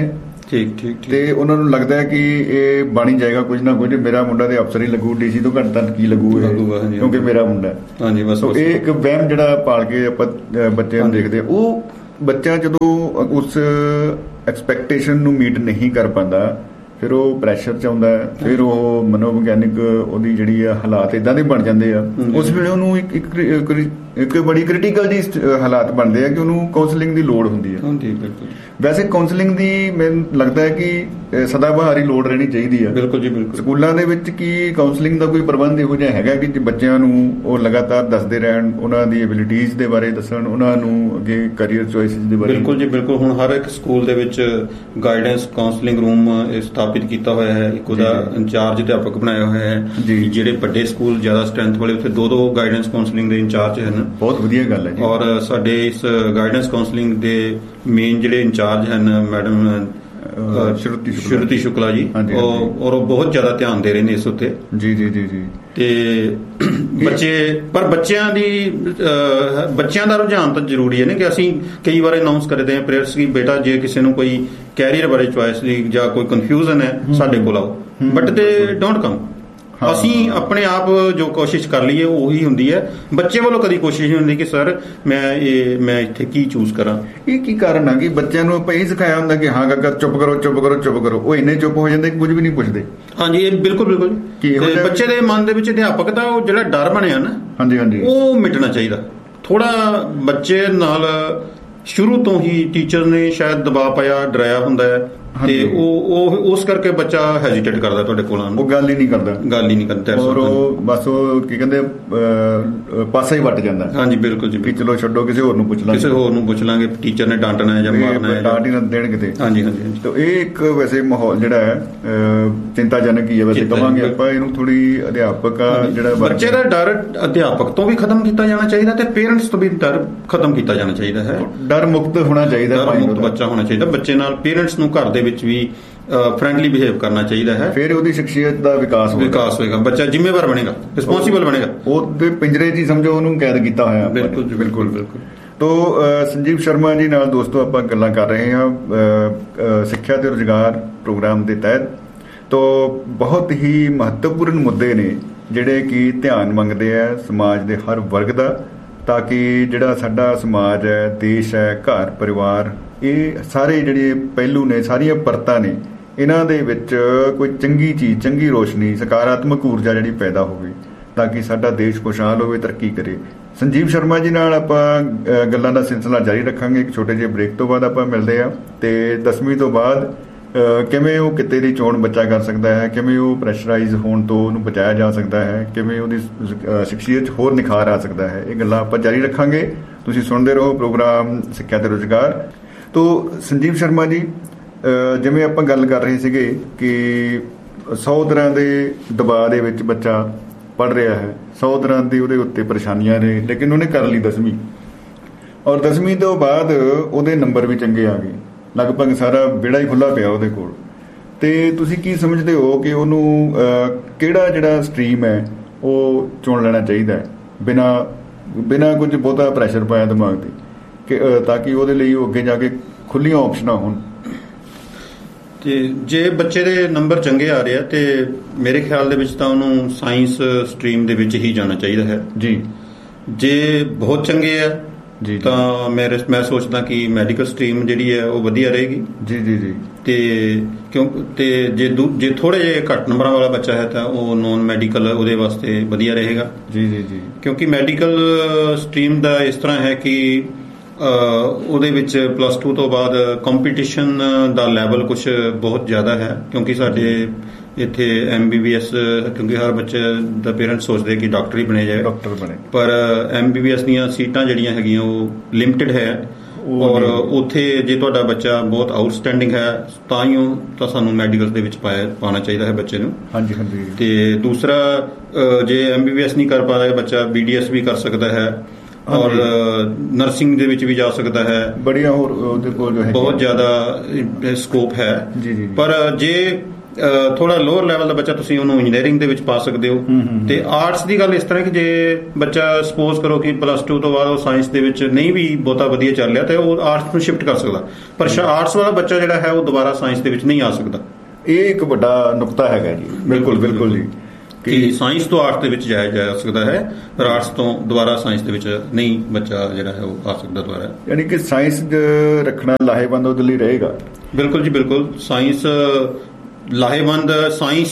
ਠੀਕ ਠੀਕ ਤੇ ਉਹਨਾਂ ਨੂੰ ਲੱਗਦਾ ਹੈ ਕਿ ਇਹ ਬਣ ਹੀ ਜਾਏਗਾ ਕੁਝ ਨਾ ਕੁਝ, ਮੇਰਾ ਮੁੰਡਾ ਤੇ ਅਫਸਰ ਹੀ ਲੱਗੂ, DC ਤੋਂ ਘੱਟ ਤਾਂ ਕੀ ਲੱਗੂ ਕਿਉਂਕਿ ਮੇਰਾ ਮੁੰਡਾ। ਹਾਂਜੀ ਬਸ ਇਹ ਇੱਕ ਵਹਿਮ ਜਿਹੜਾ ਪਾਲ ਕੇ ਆਪਾਂ ਬੱਚਿਆਂ ਨੂੰ ਦੇਖਦੇ ਆ, ਉਹ ਬੱਚਾ ਜਦੋਂ ਉਸ ਐਕਸਪੈਕਟੇਸ਼ਨ ਨੂੰ ਮੀਟ ਨਹੀਂ ਕਰ ਪਾਉਂਦਾ ਫਿਰ ਉਹ ਪ੍ਰੈਸ਼ਰ 'ਚ ਆਉਂਦਾ, ਫਿਰ ਉਹ ਮਨੋਵਿਗਿਆਨਿਕ ਉਹਦੀ ਜਿਹੜੀ ਆ ਹਾਲਾਤ ਇਦਾਂ ਦੇ ਬਣ ਜਾਂਦੇ ਆ, ਉਸ ਵੇਲੇ ਉਹਨੂੰ ਇੱਕ ਬੜੀ ਕ੍ਰਿਟੀਕਲ ਜੀ ਹਾਲਾਤ ਬਣਦੇ ਆ ਕਿ ਉਹਨੂੰ ਕਾਉਂਸਲਿੰਗ ਦੀ ਲੋੜ ਹੁੰਦੀ ਹੈ। ਵੈਸੇ ਕਾਉਂਸਲਿੰਗ ਦੀ ਮੈਨੂੰ ਲੱਗਦਾ ਹੈ ਕਿ ਸਦਾਬਹਾਰ ਹੀ ਲੋੜ ਰਹਿਣੀ ਚਾਹੀਦੀ ਆ। ਬਿਲਕੁਲ ਜੀ ਬਿਲਕੁਲ। ਸਕੂਲਾਂ ਦੇ ਵਿੱਚ ਕੀ ਕਾਉਂਸਲਿੰਗ ਦਾ ਕੋਈ ਪ੍ਰਬੰਧ ਇਹੋ ਜਿਹਾ ਹੈਗਾ ਕਿ ਬੱਚਿਆਂ ਨੂੰ ਉਹ ਲਗਾਤਾਰ ਦੱਸਦੇ ਰਹਿਣ, ਉਹਨਾਂ ਦੀ ਐਬਿਲਿਟੀਜ਼ ਦੇ ਬਾਰੇ ਦੱਸਣ, ਉਹਨਾਂ ਨੂੰ ਅੱਗੇ ਕਰੀਅਰ ਚੋਇਸਿਸ ਦੇ ਬਾਰੇ? ਬਿਲਕੁਲ ਜੀ ਬਿਲਕੁਲ। ਹੁਣ ਹਰ ਇੱਕ ਸਕੂਲ ਦੇ ਵਿੱਚ ਗਾਈਡੈਂਸ ਕਾਉਂਸਲਿੰਗ ਰੂਮ ਸਥਾਪਿਤ ਕੀਤਾ ਹੋਇਆ ਹੈ, ਇੱਕ ਉਹਦਾ ਇੰਚਾਰਜ ਅਧਿਆਪਕ ਬਣਾਇਆ ਹੋਇਆ ਹੈ। ਜਿਹੜੇ ਵੱਡੇ ਸਕੂਲ ਜ਼ਿਆਦਾ ਸਟਰੈਂਥ ਵਾਲੇ ਉੱਥੇ 2 ਗਾਈਡੈਂਸ ਕਾਉਂਸਲਿੰਗ ਦੇ ਇੰਚਾਰਜ ਹਨ। ਬਹੁਤ ਵਧੀਆ ਗੱਲ ਹੈ ਜੀ। ਔਰ ਸਾਡੇ ਇਸ ਗਾਈਡੈਂਸ ਕਾਉਂਸਲਿੰਗ ਦੇ ਮੇਨ ਜਿਹੜੇ ਇੰਚਾਰਜ ਹਨ ਮੈਡਮ ਸ਼ਰੂਤੀ ਸ਼ੁਕਲਾ ਜੀ, ਔਰ ਉਹ ਬਹੁਤ ਜ਼ਿਆਦਾ ਧਿਆਨ ਦੇ ਰਹੇ ਨੇ ਇਸ ਉੱਤੇ। ਜੀ ਜੀ ਜੀ ਜੀ। ਤੇ ਬੱਚਿਆਂ ਦਾ ਰੁਝਾਨ ਤਾਂ ਜ਼ਰੂਰੀ ਹੈ ਨਾ, ਕਿ ਅਸੀਂ ਕਈ ਵਾਰ ਅਨਾਉਂਸ ਕਰਦੇ ਹਾਂ ਪੇਰੈਂਟਸ ਕਿ ਬੇਟਾ ਜੇ ਕਿਸੇ ਨੂੰ ਕੋਈ ਕੈਰੀਅਰ ਬਾਰੇ ਚੁਆਇਸ ਦੀ ਜਾਂ ਕੋਈ ਕਨਫਿਊਜ਼ਨ ਹੈ ਸਾਡੇ ਕੋਲ ਆਓ, ਬਟ ਦੇ ਡੋਂਟ ਕਮ। ਅਸੀਂ ਆਪਣੇ ਆਪ ਜੋ ਕੋਸ਼ਿਸ਼ ਕਰ ਲਈਏ ਉਹੀ ਹੁੰਦੀ ਹੈ, ਬੱਚੇ ਵੱਲੋਂ ਕਦੀ ਕੋਸ਼ਿਸ਼ ਨਹੀਂ ਹੁੰਦੀ ਕਿ ਸਰ ਮੈਂ ਇੱਥੇ ਕੀ ਚੂਜ਼ ਕਰਾਂ। ਇਹ ਕੀ ਕਾਰਨ ਆ ਕਿ ਬੱਚਿਆਂ ਨੂੰ ਆਪਾਂ ਇਹ ਸਿਖਾਇਆ ਹੁੰਦਾ ਕਿ ਹਾਂ ਕਾਕਾ ਚੁੱਪ ਕਰੋ ਚੁੱਪ ਕਰੋ ਚੁੱਪ ਕਰੋ, ਉਹ ਇੰਨੇ ਚੁੱਪ ਹੋ ਜਾਂਦੇ ਕਿ ਕੁਝ ਵੀ ਨਹੀਂ ਪੁੱਛਦੇ। ਹਾਂਜੀ ਇਹ ਬਿਲਕੁਲ ਬਿਲਕੁਲ। ਬੱਚੇ ਦੇ ਮਨ ਦੇ ਵਿੱਚ ਅਧਿਆਪਕ ਦਾ ਉਹ ਜਿਹੜਾ ਡਰ ਬਣਿਆ ਨਾ, ਹਾਂਜੀ ਹਾਂਜੀ, ਉਹ ਮਿਟਣਾ ਚਾਹੀਦਾ। ਥੋੜਾ ਬੱਚੇ ਨਾਲ ਸ਼ੁਰੂ ਤੋਂ ਹੀ ਟੀਚਰ ਨੇ ਸ਼ਾਇਦ ਦਬਾਅ ਪਾਇਆ, ਡਰਾਇਆ ਹੁੰਦਾ ਹੈ, ਤੇ ਉਹ ਉਸ ਕਰਕੇ ਬੱਚਾ ਹੈਜ਼ੀਟੇਟ ਕਰਦਾ ਤੁਹਾਡੇ ਕੋਲ ਆਉਣ ਨੂੰ, ਉਹ ਗੱਲ ਹੀ ਨਹੀਂ ਕਰਦਾ ਔਰ ਉਹ ਬਸ ਉਹ ਕੀ ਕਹਿੰਦੇ ਪਾਸਾ ਹੀ ਵੱਟ ਜਾਂਦਾ। ਹਾਂਜੀ ਬਿਲਕੁਲ ਜੀ, ਚਲੋ ਛੱਡੋ ਕਿਸੇ ਹੋਰ ਨੂੰ ਪੁੱਛ ਲਾਂਗੇ ਟੀਚਰ ਨੇ ਡਾਂਟਣਾ ਹੈ ਜਾਂ ਮਾਰਨਾ ਹੈ, ਡਾਂਟ ਹੀ ਨਾ ਦੇਣ ਕਿਤੇ। ਹਾਂਜੀ ਹਾਂਜੀ। ਤਾਂ ਇਹ ਇੱਕ ਵੈਸੇ ਮਾਹੌਲ ਜਿਹੜਾ ਹੈ ਚਿੰਤਾਜਨਕ ਹੀ ਹੈ। ਵੈਸੇ ਕਹਾਂਗੇ ਆਪਾਂ ਇਹਨੂੰ ਥੋੜੀ ਅਧਿਆਪਕ ਜਿਹੜਾ ਬੱਚੇ ਦਾ ਡਰ ਅਧਿਆਪਕ ਤੋਂ ਵੀ ਖਤਮ ਕੀਤਾ ਜਾਣਾ ਚਾਹੀਦਾ ਤੇ ਪੇਰੈਂਟਸ ਤੋਂ ਵੀ ਡਰ ਖਤਮ ਕੀਤਾ ਜਾਣਾ ਚਾਹੀਦਾ ਹੈ। ਡਰ ਮੁਕਤ ਹੋਣਾ ਚਾਹੀਦਾ, ਡਰ ਮੁਕਤ ਬੱਚਾ ਹੋਣਾ ਚਾਹੀਦਾ। ਬੱਚੇ ਨਾਲ ਪੇਰੈਂਟਸ ਨੂੰ ਘਰ ਦੇ ਵਿੱਚ ਵੀ ਫਰੈਂਡਲੀ ਬਿਹੇਵ ਕਰਨਾ ਚਾਹੀਦਾ ਹੈ, ਫਿਰ ਉਹਦੀ ਸ਼ਖਸੀਅਤ ਦਾ ਵਿਕਾਸ ਹੋਏਗਾ, ਬੱਚਾ ਜ਼ਿੰਮੇਵਾਰ ਬਣੇਗਾ, ਰਿਸਪੌਂਸਿਬਲ ਬਣੇਗਾ। ਉਹਦੇ ਪਿੰਜਰੇ 'ਚ ਹੀ ਸਮਝੋ ਉਹਨੂੰ ਕੈਦ ਕੀਤਾ ਹੋਇਆ। ਬਿਲਕੁਲ ਬਿਲਕੁਲ ਬਿਲਕੁਲ। ਤੋ ਸੰਜੀਵ ਸ਼ਰਮਾ ਜੀ ਨਾਲ ਦੋਸਤੋ ਆਪਾਂ ਗੱਲਾਂ ਕਰ ਰਹੇ ਹਾਂ ਸਿੱਖਿਆ ਤੇ ਰੁਜ਼ਗਾਰ ਪ੍ਰੋਗਰਾਮ ਦੇ ਤਹਿਤ। ਤੋ ਬਹੁਤ ਹੀ ਮਹੱਤਵਪੂਰਨ ਮੁੱਦੇ ਨੇ ਜਿਹੜੇ ਕਿ ਧਿਆਨ ਮੰਗਦੇ ਆ ਸਮਾਜ ਦੇ ਹਰ ਵਰਗ ਦਾ, ਤਾਂ ਕਿ ਜਿਹੜਾ ਸਾਡਾ ਸਮਾਜ ਹੈ, ਦੇਸ਼ ਹੈ, ਘਰ ਪਰਿਵਾਰ, ਇਹ ਸਾਰੇ ਜਿਹੜੇ ਪਹਿਲੂ ਨੇ, ਸਾਰੀਆਂ ਪਰਤਾਂ ਨੇ, ਇਹਨਾਂ ਦੇ ਵਿੱਚ ਕੋਈ ਚੰਗੀ ਚੀਜ਼, ਚੰਗੀ ਰੋਸ਼ਨੀ, ਸਕਾਰਾਤਮਕ ਊਰਜਾ ਜਿਹੜੀ ਪੈਦਾ ਹੋਵੇ, ਤਾਂ ਕਿ ਸਾਡਾ ਦੇਸ਼ ਖੁਸ਼ਹਾਲ ਹੋਵੇ, ਤਰੱਕੀ ਕਰੇ। ਸੰਜੀਵ ਸ਼ਰਮਾ ਜੀ ਨਾਲ ਆਪਾਂ ਗੱਲਾਂ ਦਾ ਸਿਲਸਿਲਾ ਜਾਰੀ ਰੱਖਾਂਗੇ। ਇੱਕ ਛੋਟੇ ਜਿਹੇ ਬ੍ਰੇਕ ਤੋਂ ਬਾਅਦ ਆਪਾਂ ਮਿਲਦੇ ਹਾਂ। ਤੇ 10ਵੀਂ ਤੋਂ ਬਾਅਦ ਕਿਵੇਂ ਉਹ ਕਿੱਤੇ ਦੀ ਚੋਣ ਬੱਚਾ ਕਰ ਸਕਦਾ ਹੈ, ਕਿਵੇਂ ਉਹ ਪ੍ਰੈਸ਼ਰਾਈਜ਼ ਹੋਣ ਤੋਂ ਉਹਨੂੰ ਬਚਾਇਆ ਜਾ ਸਕਦਾ ਹੈ, ਕਿਵੇਂ ਉਹਦੀ ਸ਼ਖਸੀਅਤ 'ਚ ਹੋਰ ਨਿਖਾਰ ਆ ਸਕਦਾ ਹੈ, ਇਹ ਗੱਲਾਂ ਆਪਾਂ ਜਾਰੀ ਰੱਖਾਂਗੇ। ਤੁਸੀਂ ਸੁਣਦੇ ਰਹੋ ਪ੍ਰੋਗਰਾਮ ਸਿੱਖਿਆ ਤੇ ਰੁਜ਼ਗਾਰ। ਤੋ ਸੰਜੀਵ ਸ਼ਰਮਾ ਜੀ, ਜਿਵੇਂ ਆਪਾਂ ਗੱਲ ਕਰ ਰਹੇ ਸੀਗੇ ਕਿ 100 ਤਰ੍ਹਾਂ ਦੇ ਦਬਾਅ ਦੇ ਵਿੱਚ ਬੱਚਾ ਪੜ੍ਹ ਰਿਹਾ ਹੈ, 100 ਤਰ੍ਹਾਂ ਦੀ ਉਹਦੇ ਉੱਤੇ ਪਰੇਸ਼ਾਨੀਆਂ ਨੇ, ਲੇਕਿਨ ਉਹਨੇ ਕਰ ਲਈ 10ਵੀਂ, ਔਰ 10ਵੀਂ ਤੋਂ ਬਾਅਦ ਉਹਦੇ ਨੰਬਰ ਵੀ ਚੰਗੇ ਆ ਗਏ, ਲਗਭਗ ਸਾਰਾ ਵਿਹੜਾ ਹੀ ਖੁੱਲ੍ਹਾ ਪਿਆ ਉਹਦੇ ਕੋਲ। ਤੇ ਤੁਸੀਂ ਕੀ ਸਮਝਦੇ ਹੋ ਕਿ ਉਹਨੂੰ ਕਿਹੜਾ ਜਿਹੜਾ ਸਟਰੀਮ ਹੈ ਉਹ ਚੁਣ ਲੈਣਾ ਚਾਹੀਦਾ ਹੈ ਬਿਨਾਂ ਕੁਝ ਬਹੁਤਾ ਪ੍ਰੈਸ਼ਰ ਪਾਇਆ ਦਿਮਾਗ 'ਤੇ, ਤਾਂ ਕਿ ਉਹਦੇ ਲਈ ਉਹ ਅੱਗੇ ਜਾ ਕੇ ਖੁੱਲੀਆਂ ਆਪਸ਼ਨਾਂ ਹੋਣ? ਤੇ ਜੇ ਬੱਚੇ ਦੇ ਨੰਬਰ ਚੰਗੇ ਆ ਰਹੇ ਆ ਤੇ ਮੇਰੇ ਖਿਆਲ ਦੇ ਵਿੱਚ ਤਾਂ ਉਹਨੂੰ ਸਾਇੰਸ ਸਟਰੀਮ ਦੇ ਵਿੱਚ ਹੀ ਜਾਣਾ ਚਾਹੀਦਾ ਹੈ ਜੀ। ਜੇ ਬਹੁਤ ਚੰਗੇ ਆ ਜੀ ਤਾਂ ਮੈਂ ਸੋਚਦਾ ਕਿ ਮੈਡੀਕਲ ਸਟਰੀਮ ਜਿਹੜੀ ਹੈ ਉਹ ਵਧੀਆ ਰਹੇਗੀ। ਜੀ ਜੀ ਜੀ। ਤੇ ਜੇ ਥੋੜੇ ਜਿਹੇ ਘੱਟ ਨੰਬਰਾਂ ਵਾਲਾ ਬੱਚਾ ਹੈ ਤਾਂ ਉਹ ਨੋਨ ਮੈਡੀਕਲ ਉਹਦੇ ਵਾਸਤੇ ਵਧੀਆ ਰਹੇਗਾ। ਜੀ ਜੀ ਜੀ। ਕਿਉਂਕਿ ਮੈਡੀਕਲ ਸਟਰੀਮ ਦਾ ਇਸ ਤਰ੍ਹਾਂ ਹੈ ਕਿ ਉਹਦੇ ਵਿੱਚ +2 ਤੋਂ ਬਾਅਦ ਕੰਪੀਟੀਸ਼ਨ ਦਾ ਲੈਵਲ ਕੁਝ ਬਹੁਤ ਜ਼ਿਆਦਾ ਹੈ, ਕਿਉਂਕਿ ਸਾਡੇ ਇੱਥੇ MBBS, ਕਿਉਂਕਿ ਹਰ ਬੱਚੇ ਦਾ ਪੇਰੈਂਟਸ ਸੋਚਦੇ ਕਿ ਡਾਕਟਰ ਹੀ ਬਣੇ ਜਾਏ, ਪਰ MBBS ਦੀਆਂ ਸੀਟਾਂ ਜਿਹੜੀਆਂ ਹੈਗੀਆਂ ਉਹ ਲਿਮਟਿਡ ਹੈ, ਔਰ ਉੱਥੇ ਜੇ ਤੁਹਾਡਾ ਬੱਚਾ ਬਹੁਤ ਆਊਟਸਟੈਂਡਿੰਗ ਹੈ ਤਾਂ ਸਾਨੂੰ ਮੈਡੀਕਲ ਦੇ ਵਿੱਚ ਪਾਉਣਾ ਚਾਹੀਦਾ ਹੈ ਬੱਚੇ ਨੂੰ। ਹਾਂਜੀ ਹਾਂਜੀ। ਤੇ ਦੂਸਰਾ, ਜੇ MBBS ਨਹੀਂ ਕਰ ਪਾ ਰਿਹਾ ਬੱਚਾ, BDS ਵੀ ਕਰ ਸਕਦਾ ਹੈ, ਔਰ ਨਰਸਿੰਗ ਦੇ ਵਿੱਚ ਵੀ ਜਾ ਸਕਦਾ ਹੈ। ਬੜੀਆਂ ਹੋਰ ਉਹਦੇ ਕੋਲ ਜੋ ਹੈ ਬਹੁਤ ਜ਼ਿਆਦਾ ਸਕੋਪ ਹੈ। ਪਰ ਜੇ ਥੋੜਾ ਲੋਅਰ ਲੈਵਲ ਦਾ ਬੱਚਾ ਤੁਸੀਂ ਉਹਨੂੰ ਇੰਜੀਨੀਅਰਿੰਗ ਦੇ ਵਿੱਚ ਪਾ ਸਕਦੇ ਹੋ। ਤੇ ਆਰਟਸ ਦੀ ਗੱਲ ਇਸ ਤਰ੍ਹਾਂ ਕਿ ਜੇ ਬੱਚਾ ਸਪੋਜ਼ ਕਰੋ ਕਿ +2 ਤੋਂ ਬਾਅਦ ਉਹ ਸਾਇੰਸ ਦੇ ਵਿੱਚ ਨਹੀਂ ਵੀ ਬਹੁਤਾ ਵਧੀਆ ਚੱਲ ਰਿਹਾ ਤੇ ਉਹ ਆਰਟਸ ਨੂੰ ਸ਼ਿਫਟ ਕਰ ਸਕਦਾ, ਪਰ ਆਰਟਸ ਵਾਲਾ ਬੱਚਾ ਜਿਹੜਾ ਹੈ ਉਹ ਦੁਬਾਰਾ ਸਾਇੰਸ ਦੇ ਵਿੱਚ ਨਹੀਂ ਆ ਸਕਦਾ। ਇਹ ਇੱਕ ਵੱਡਾ ਨੁਕਤਾ ਹੈਗਾ ਜੀ। ਬਿਲਕੁਲ ਜੀ, ਕਿ ਸਾਇੰਸ ਤੋਂ ਆਰਟਸ ਦੇ ਵਿੱਚ ਜਾਇਆ ਜਾ ਸਕਦਾ ਹੈ, ਪਰ ਆਰਟਸ ਤੋਂ ਦੁਬਾਰਾ ਸਾਇੰਸ ਦੇ ਵਿੱਚ ਨਹੀਂ ਬੱਚਾ ਜਿਹੜਾ ਹੈ ਉਹ ਆ ਸਕਦਾ ਦੁਬਾਰਾ। ਯਾਨੀ ਕਿ ਸਾਇੰਸ ਰੱਖਣਾ ਲਾਹੇਵੰਦ ਉਹਦੇ ਲਈ ਰਹੇਗਾ। ਬਿਲਕੁਲ ਜੀ ਬਿਲਕੁਲ, ਸਾਇੰਸ ਲਾਹੇਵੰਦ, ਸਾਇੰਸ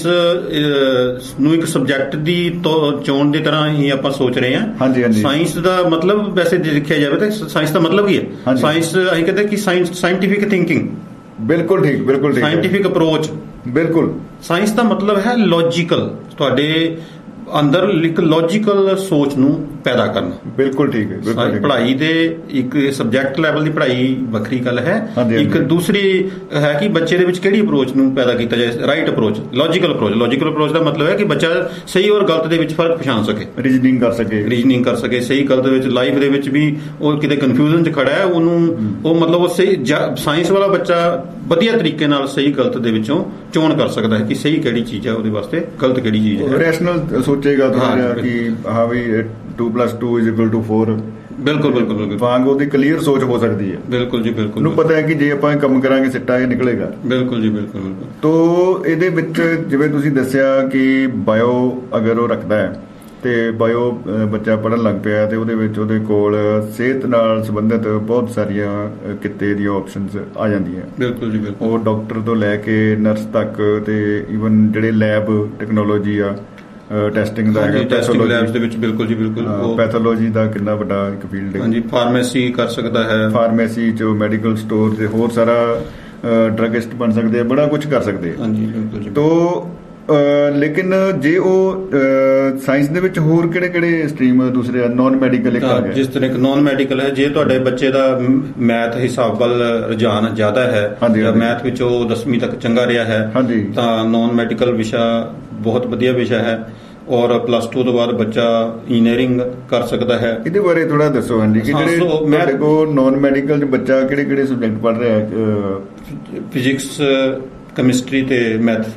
ਨੂੰ ਇੱਕ ਸਬਜੈਕਟ ਦੀ ਚੋਣ ਦੀ ਤਰ੍ਹਾਂ ਹੀ ਆਪਾਂ ਸੋਚ ਰਹੇ ਹਾਂ। ਹਾਂਜੀ। ਸਾਇੰਸ ਦਾ ਮਤਲਬ ਵੈਸੇ ਜੇ ਦੇਖਿਆ ਜਾਵੇ ਤਾਂ ਸਾਇੰਸ ਦਾ ਮਤਲਬ ਕੀ ਹੈ? ਸਾਇੰਸ ਅਸੀਂ ਕਹਿੰਦੇ ਕਿ ਸਾਇੰਟੀਫਿਕ ਥਿੰਕਿੰਗ। ਬਿਲਕੁਲ ਠੀਕ ਸਾਇੰਟੀਫਿਕ ਅਪਰੋਚ। ਬਿਲਕੁਲ, ਸਾਇੰਸ ਦਾ ਮਤਲਬ ਹੈ ਲੌਜੀਕਲ, ਤੁਹਾਡੇ ਅੰਦਰ ਇੱਕ ਲੌਜੀਕਲ ਸੋਚ ਨੂੰ ਪੈਦਾ ਕਰਨਾ। ਬਿਲਕੁਲ ਠੀਕ ਹੈ। ਪੜ੍ਹਾਈ ਦੇ ਇੱਕ ਸਬਜੈਕਟ ਲੈਵਲ ਦੀ ਪੜ੍ਹਾਈ ਵੱਖਰੀ ਗੱਲ ਹੈ, ਇੱਕ ਦੂਸਰੀ ਹੈ ਕਿ ਬੱਚੇ ਦੇ ਵਿੱਚ ਕਿਹੜੀ ਅਪਰੋਚ ਨੂੰ ਪੈਦਾ ਕੀਤਾ ਜਾਏ। ਰਾਈਟ ਅਪਰੋਚ, ਲੌਜੀਕਲ ਅਪਰੋਚ ਦਾ ਮਤਲਬ ਹੈ ਕਿ ਬੱਚਾ ਸਹੀ ਔਰ ਗਲਤ ਦੇ ਵਿੱਚ ਫਰਕ ਪਛਾਣ ਸਕੇ, ਰੀਜ਼ਨਿੰਗ ਕਰ ਸਕੇ, ਸਹੀ ਗਲਤ ਵਿੱਚ। ਲਾਈਫ ਦੇ ਵਿੱਚ ਵੀ ਉਹ ਕਿਤੇ ਕਨਫਿਊਜ਼ਨ 'ਚ ਖੜਾ ਹੈ, ਉਹਨੂੰ ਉਹ ਮਤਲਬ ਉਹ ਸਹੀ ਸਾਇੰਸ ਵਾਲਾ ਬੱਚਾ ਵਧੀਆ ਤਰੀਕੇ ਨਾਲ ਸਹੀ ਗਲਤ ਦੇ ਵਿੱਚੋਂ ਚੋਣ ਕਰ ਸਕਦਾ ਹੈ ਕਿ ਸਹੀ ਕਿਹੜੀ ਚੀਜ਼ ਹੈ ਉਹਦੇ ਵਾਸਤੇ, ਗਲਤ ਕਿਹੜੀ ਚੀਜ਼ ਹੈ। ਰੈਸ਼ਨਲ ਸੋਚੇਗਾ ਕਿ ਹਾਂ ਵੀ 2+2 = 4। ਬਿਲਕੁਲ ਵਾਂਗ ਉਹਦੀ ਕਲੀਅਰ ਸੋਚ ਹੋ ਸਕਦੀ ਹੈ। ਬਿਲਕੁਲ ਜੀ ਬਿਲਕੁਲ, ਉਹਨੂੰ ਪਤਾ ਹੈ ਕਿ ਜੇ ਆਪਾਂ ਕੰਮ ਕਰਾਂਗੇ ਸਿੱਟਾ ਇਹ ਨਿਕਲੇਗਾ। ਬਿਲਕੁਲ ਜੀ ਬਿਲਕੁਲ। ਤੋ ਇਹਦੇ ਵਿੱਚ ਜਿਵੇਂ ਤੁਸੀਂ ਦੱਸਿਆ ਕਿ ਬਾਇਓ ਅਗਰ ਉਹ ਰੱਖਦਾ ਹੈ ਤੇ ਬਾਇਓ ਬੱਚਾ ਪੜ੍ਹਨ ਲੱਗ ਪਿਆ ਤੇ ਉਹਦੇ ਵਿੱਚ ਉਹਦੇ ਕੋਲ ਸਿਹਤ ਨਾਲ ਸੰਬੰਧਿਤ ਬਹੁਤ ਸਾਰੀਆਂ ਕਿੱਤੇ ਦੀਆਂ ਆਪਸ਼ਨਸ ਆ ਜਾਂਦੀਆਂ। ਬਿਲਕੁਲ ਜੀ ਬਿਲਕੁਲ, ਉਹ ਡਾਕਟਰ ਤੋਂ ਲੈ ਕੇ ਨਰਸ ਤੱਕ ਤੇ ਈਵਨ ਜਿਹੜੇ ਲੈਬ ਟੈਕਨੋਲੋਜੀ ਆ, ਟੈਸਟਿੰਗ ਦਾ ਲੈਬਸ ਦੇ ਵਿੱਚ। ਬਿਲਕੁਲ ਜੀ ਬਿਲਕੁਲ, ਪੈਥੋਲੋਜੀ ਦਾ ਕਿੰਨਾ ਵੱਡਾ ਇੱਕ ਫੀਲਡ ਹੈ। ਹਾਂਜੀ, ਫਾਰਮੇਸੀ ਕਰ ਸਕਦਾ ਹੈ, ਫਾਰਮੇਸੀ ਚ ਮੈਡੀਕਲ ਸਟੋਰ ਤੇ ਹੋਰ ਸਾਰਾ ਡਰੱਗਿਸਟ ਬਣ ਸਕਦੇ ਆ, ਬੜਾ ਕੁਝ ਕਰ ਸਕਦੇ ਆ। ਹਾਂਜੀ ਬਿਲਕੁਲ ਜੀ। ਤੋ ਲੇਕਿਨ ਜੇ ਉਹ ਸਾਇੰਸ ਦੇ ਵਿੱਚ ਹੋਰ ਕਿਹੜੇ ਸਟਰੀਮ ਦੂਸਰੇ ਨੌਨ ਮੈਡੀਕਲ ਜਿਸ ਤਰ੍ਹਾਂ ਇੱਕ ਨੌਨ ਮੈਡੀਕਲ ਹੈ, ਜੇ ਤੁਹਾਡੇ ਬੱਚੇ ਦਾ ਮੈਥ ਹਿਸਾਬ ਵੱਲ ਰੁਝਾਨ ਜ਼ਿਆਦਾ ਹੈ ਜਾਂ ਮੈਥ ਵਿੱਚ ਉਹ 10ਵੀਂ ਤੱਕ ਚੰਗਾ ਰਿਹਾ ਹੈ ਤਾਂ ਨੌਨ ਮੈਡੀਕਲ ਵਿਸ਼ਾ ਬਹੁਤ ਵਧੀਆ ਵਿਸ਼ਾ ਹੈ। ਔਰ +2 ਤੋਂ ਬਾਅਦ ਬੱਚਾ ਇੰਜੀਨੀਅਰਿੰਗ ਕਰ ਸਕਦਾ ਹੈ। ਇਹਦੇ ਬਾਰੇ ਥੋੜਾ ਦੱਸੋ ਹਾਂਜੀ, ਕਿ ਜਿਹੜੇ ਤੁਹਾਡੇ ਕੋਲ ਨੌਨ ਮੈਡੀਕਲ 'ਚ ਬੱਚਾ ਕਿਹੜੇ ਸਬਜੈਕਟ ਪੜ੍ਹ ਰਿਹਾ ਹੈ? ਫਿਜ਼ਿਕਸ, ਕੈਮਿਸਟਰੀ ਤੇ ਮੈਥ।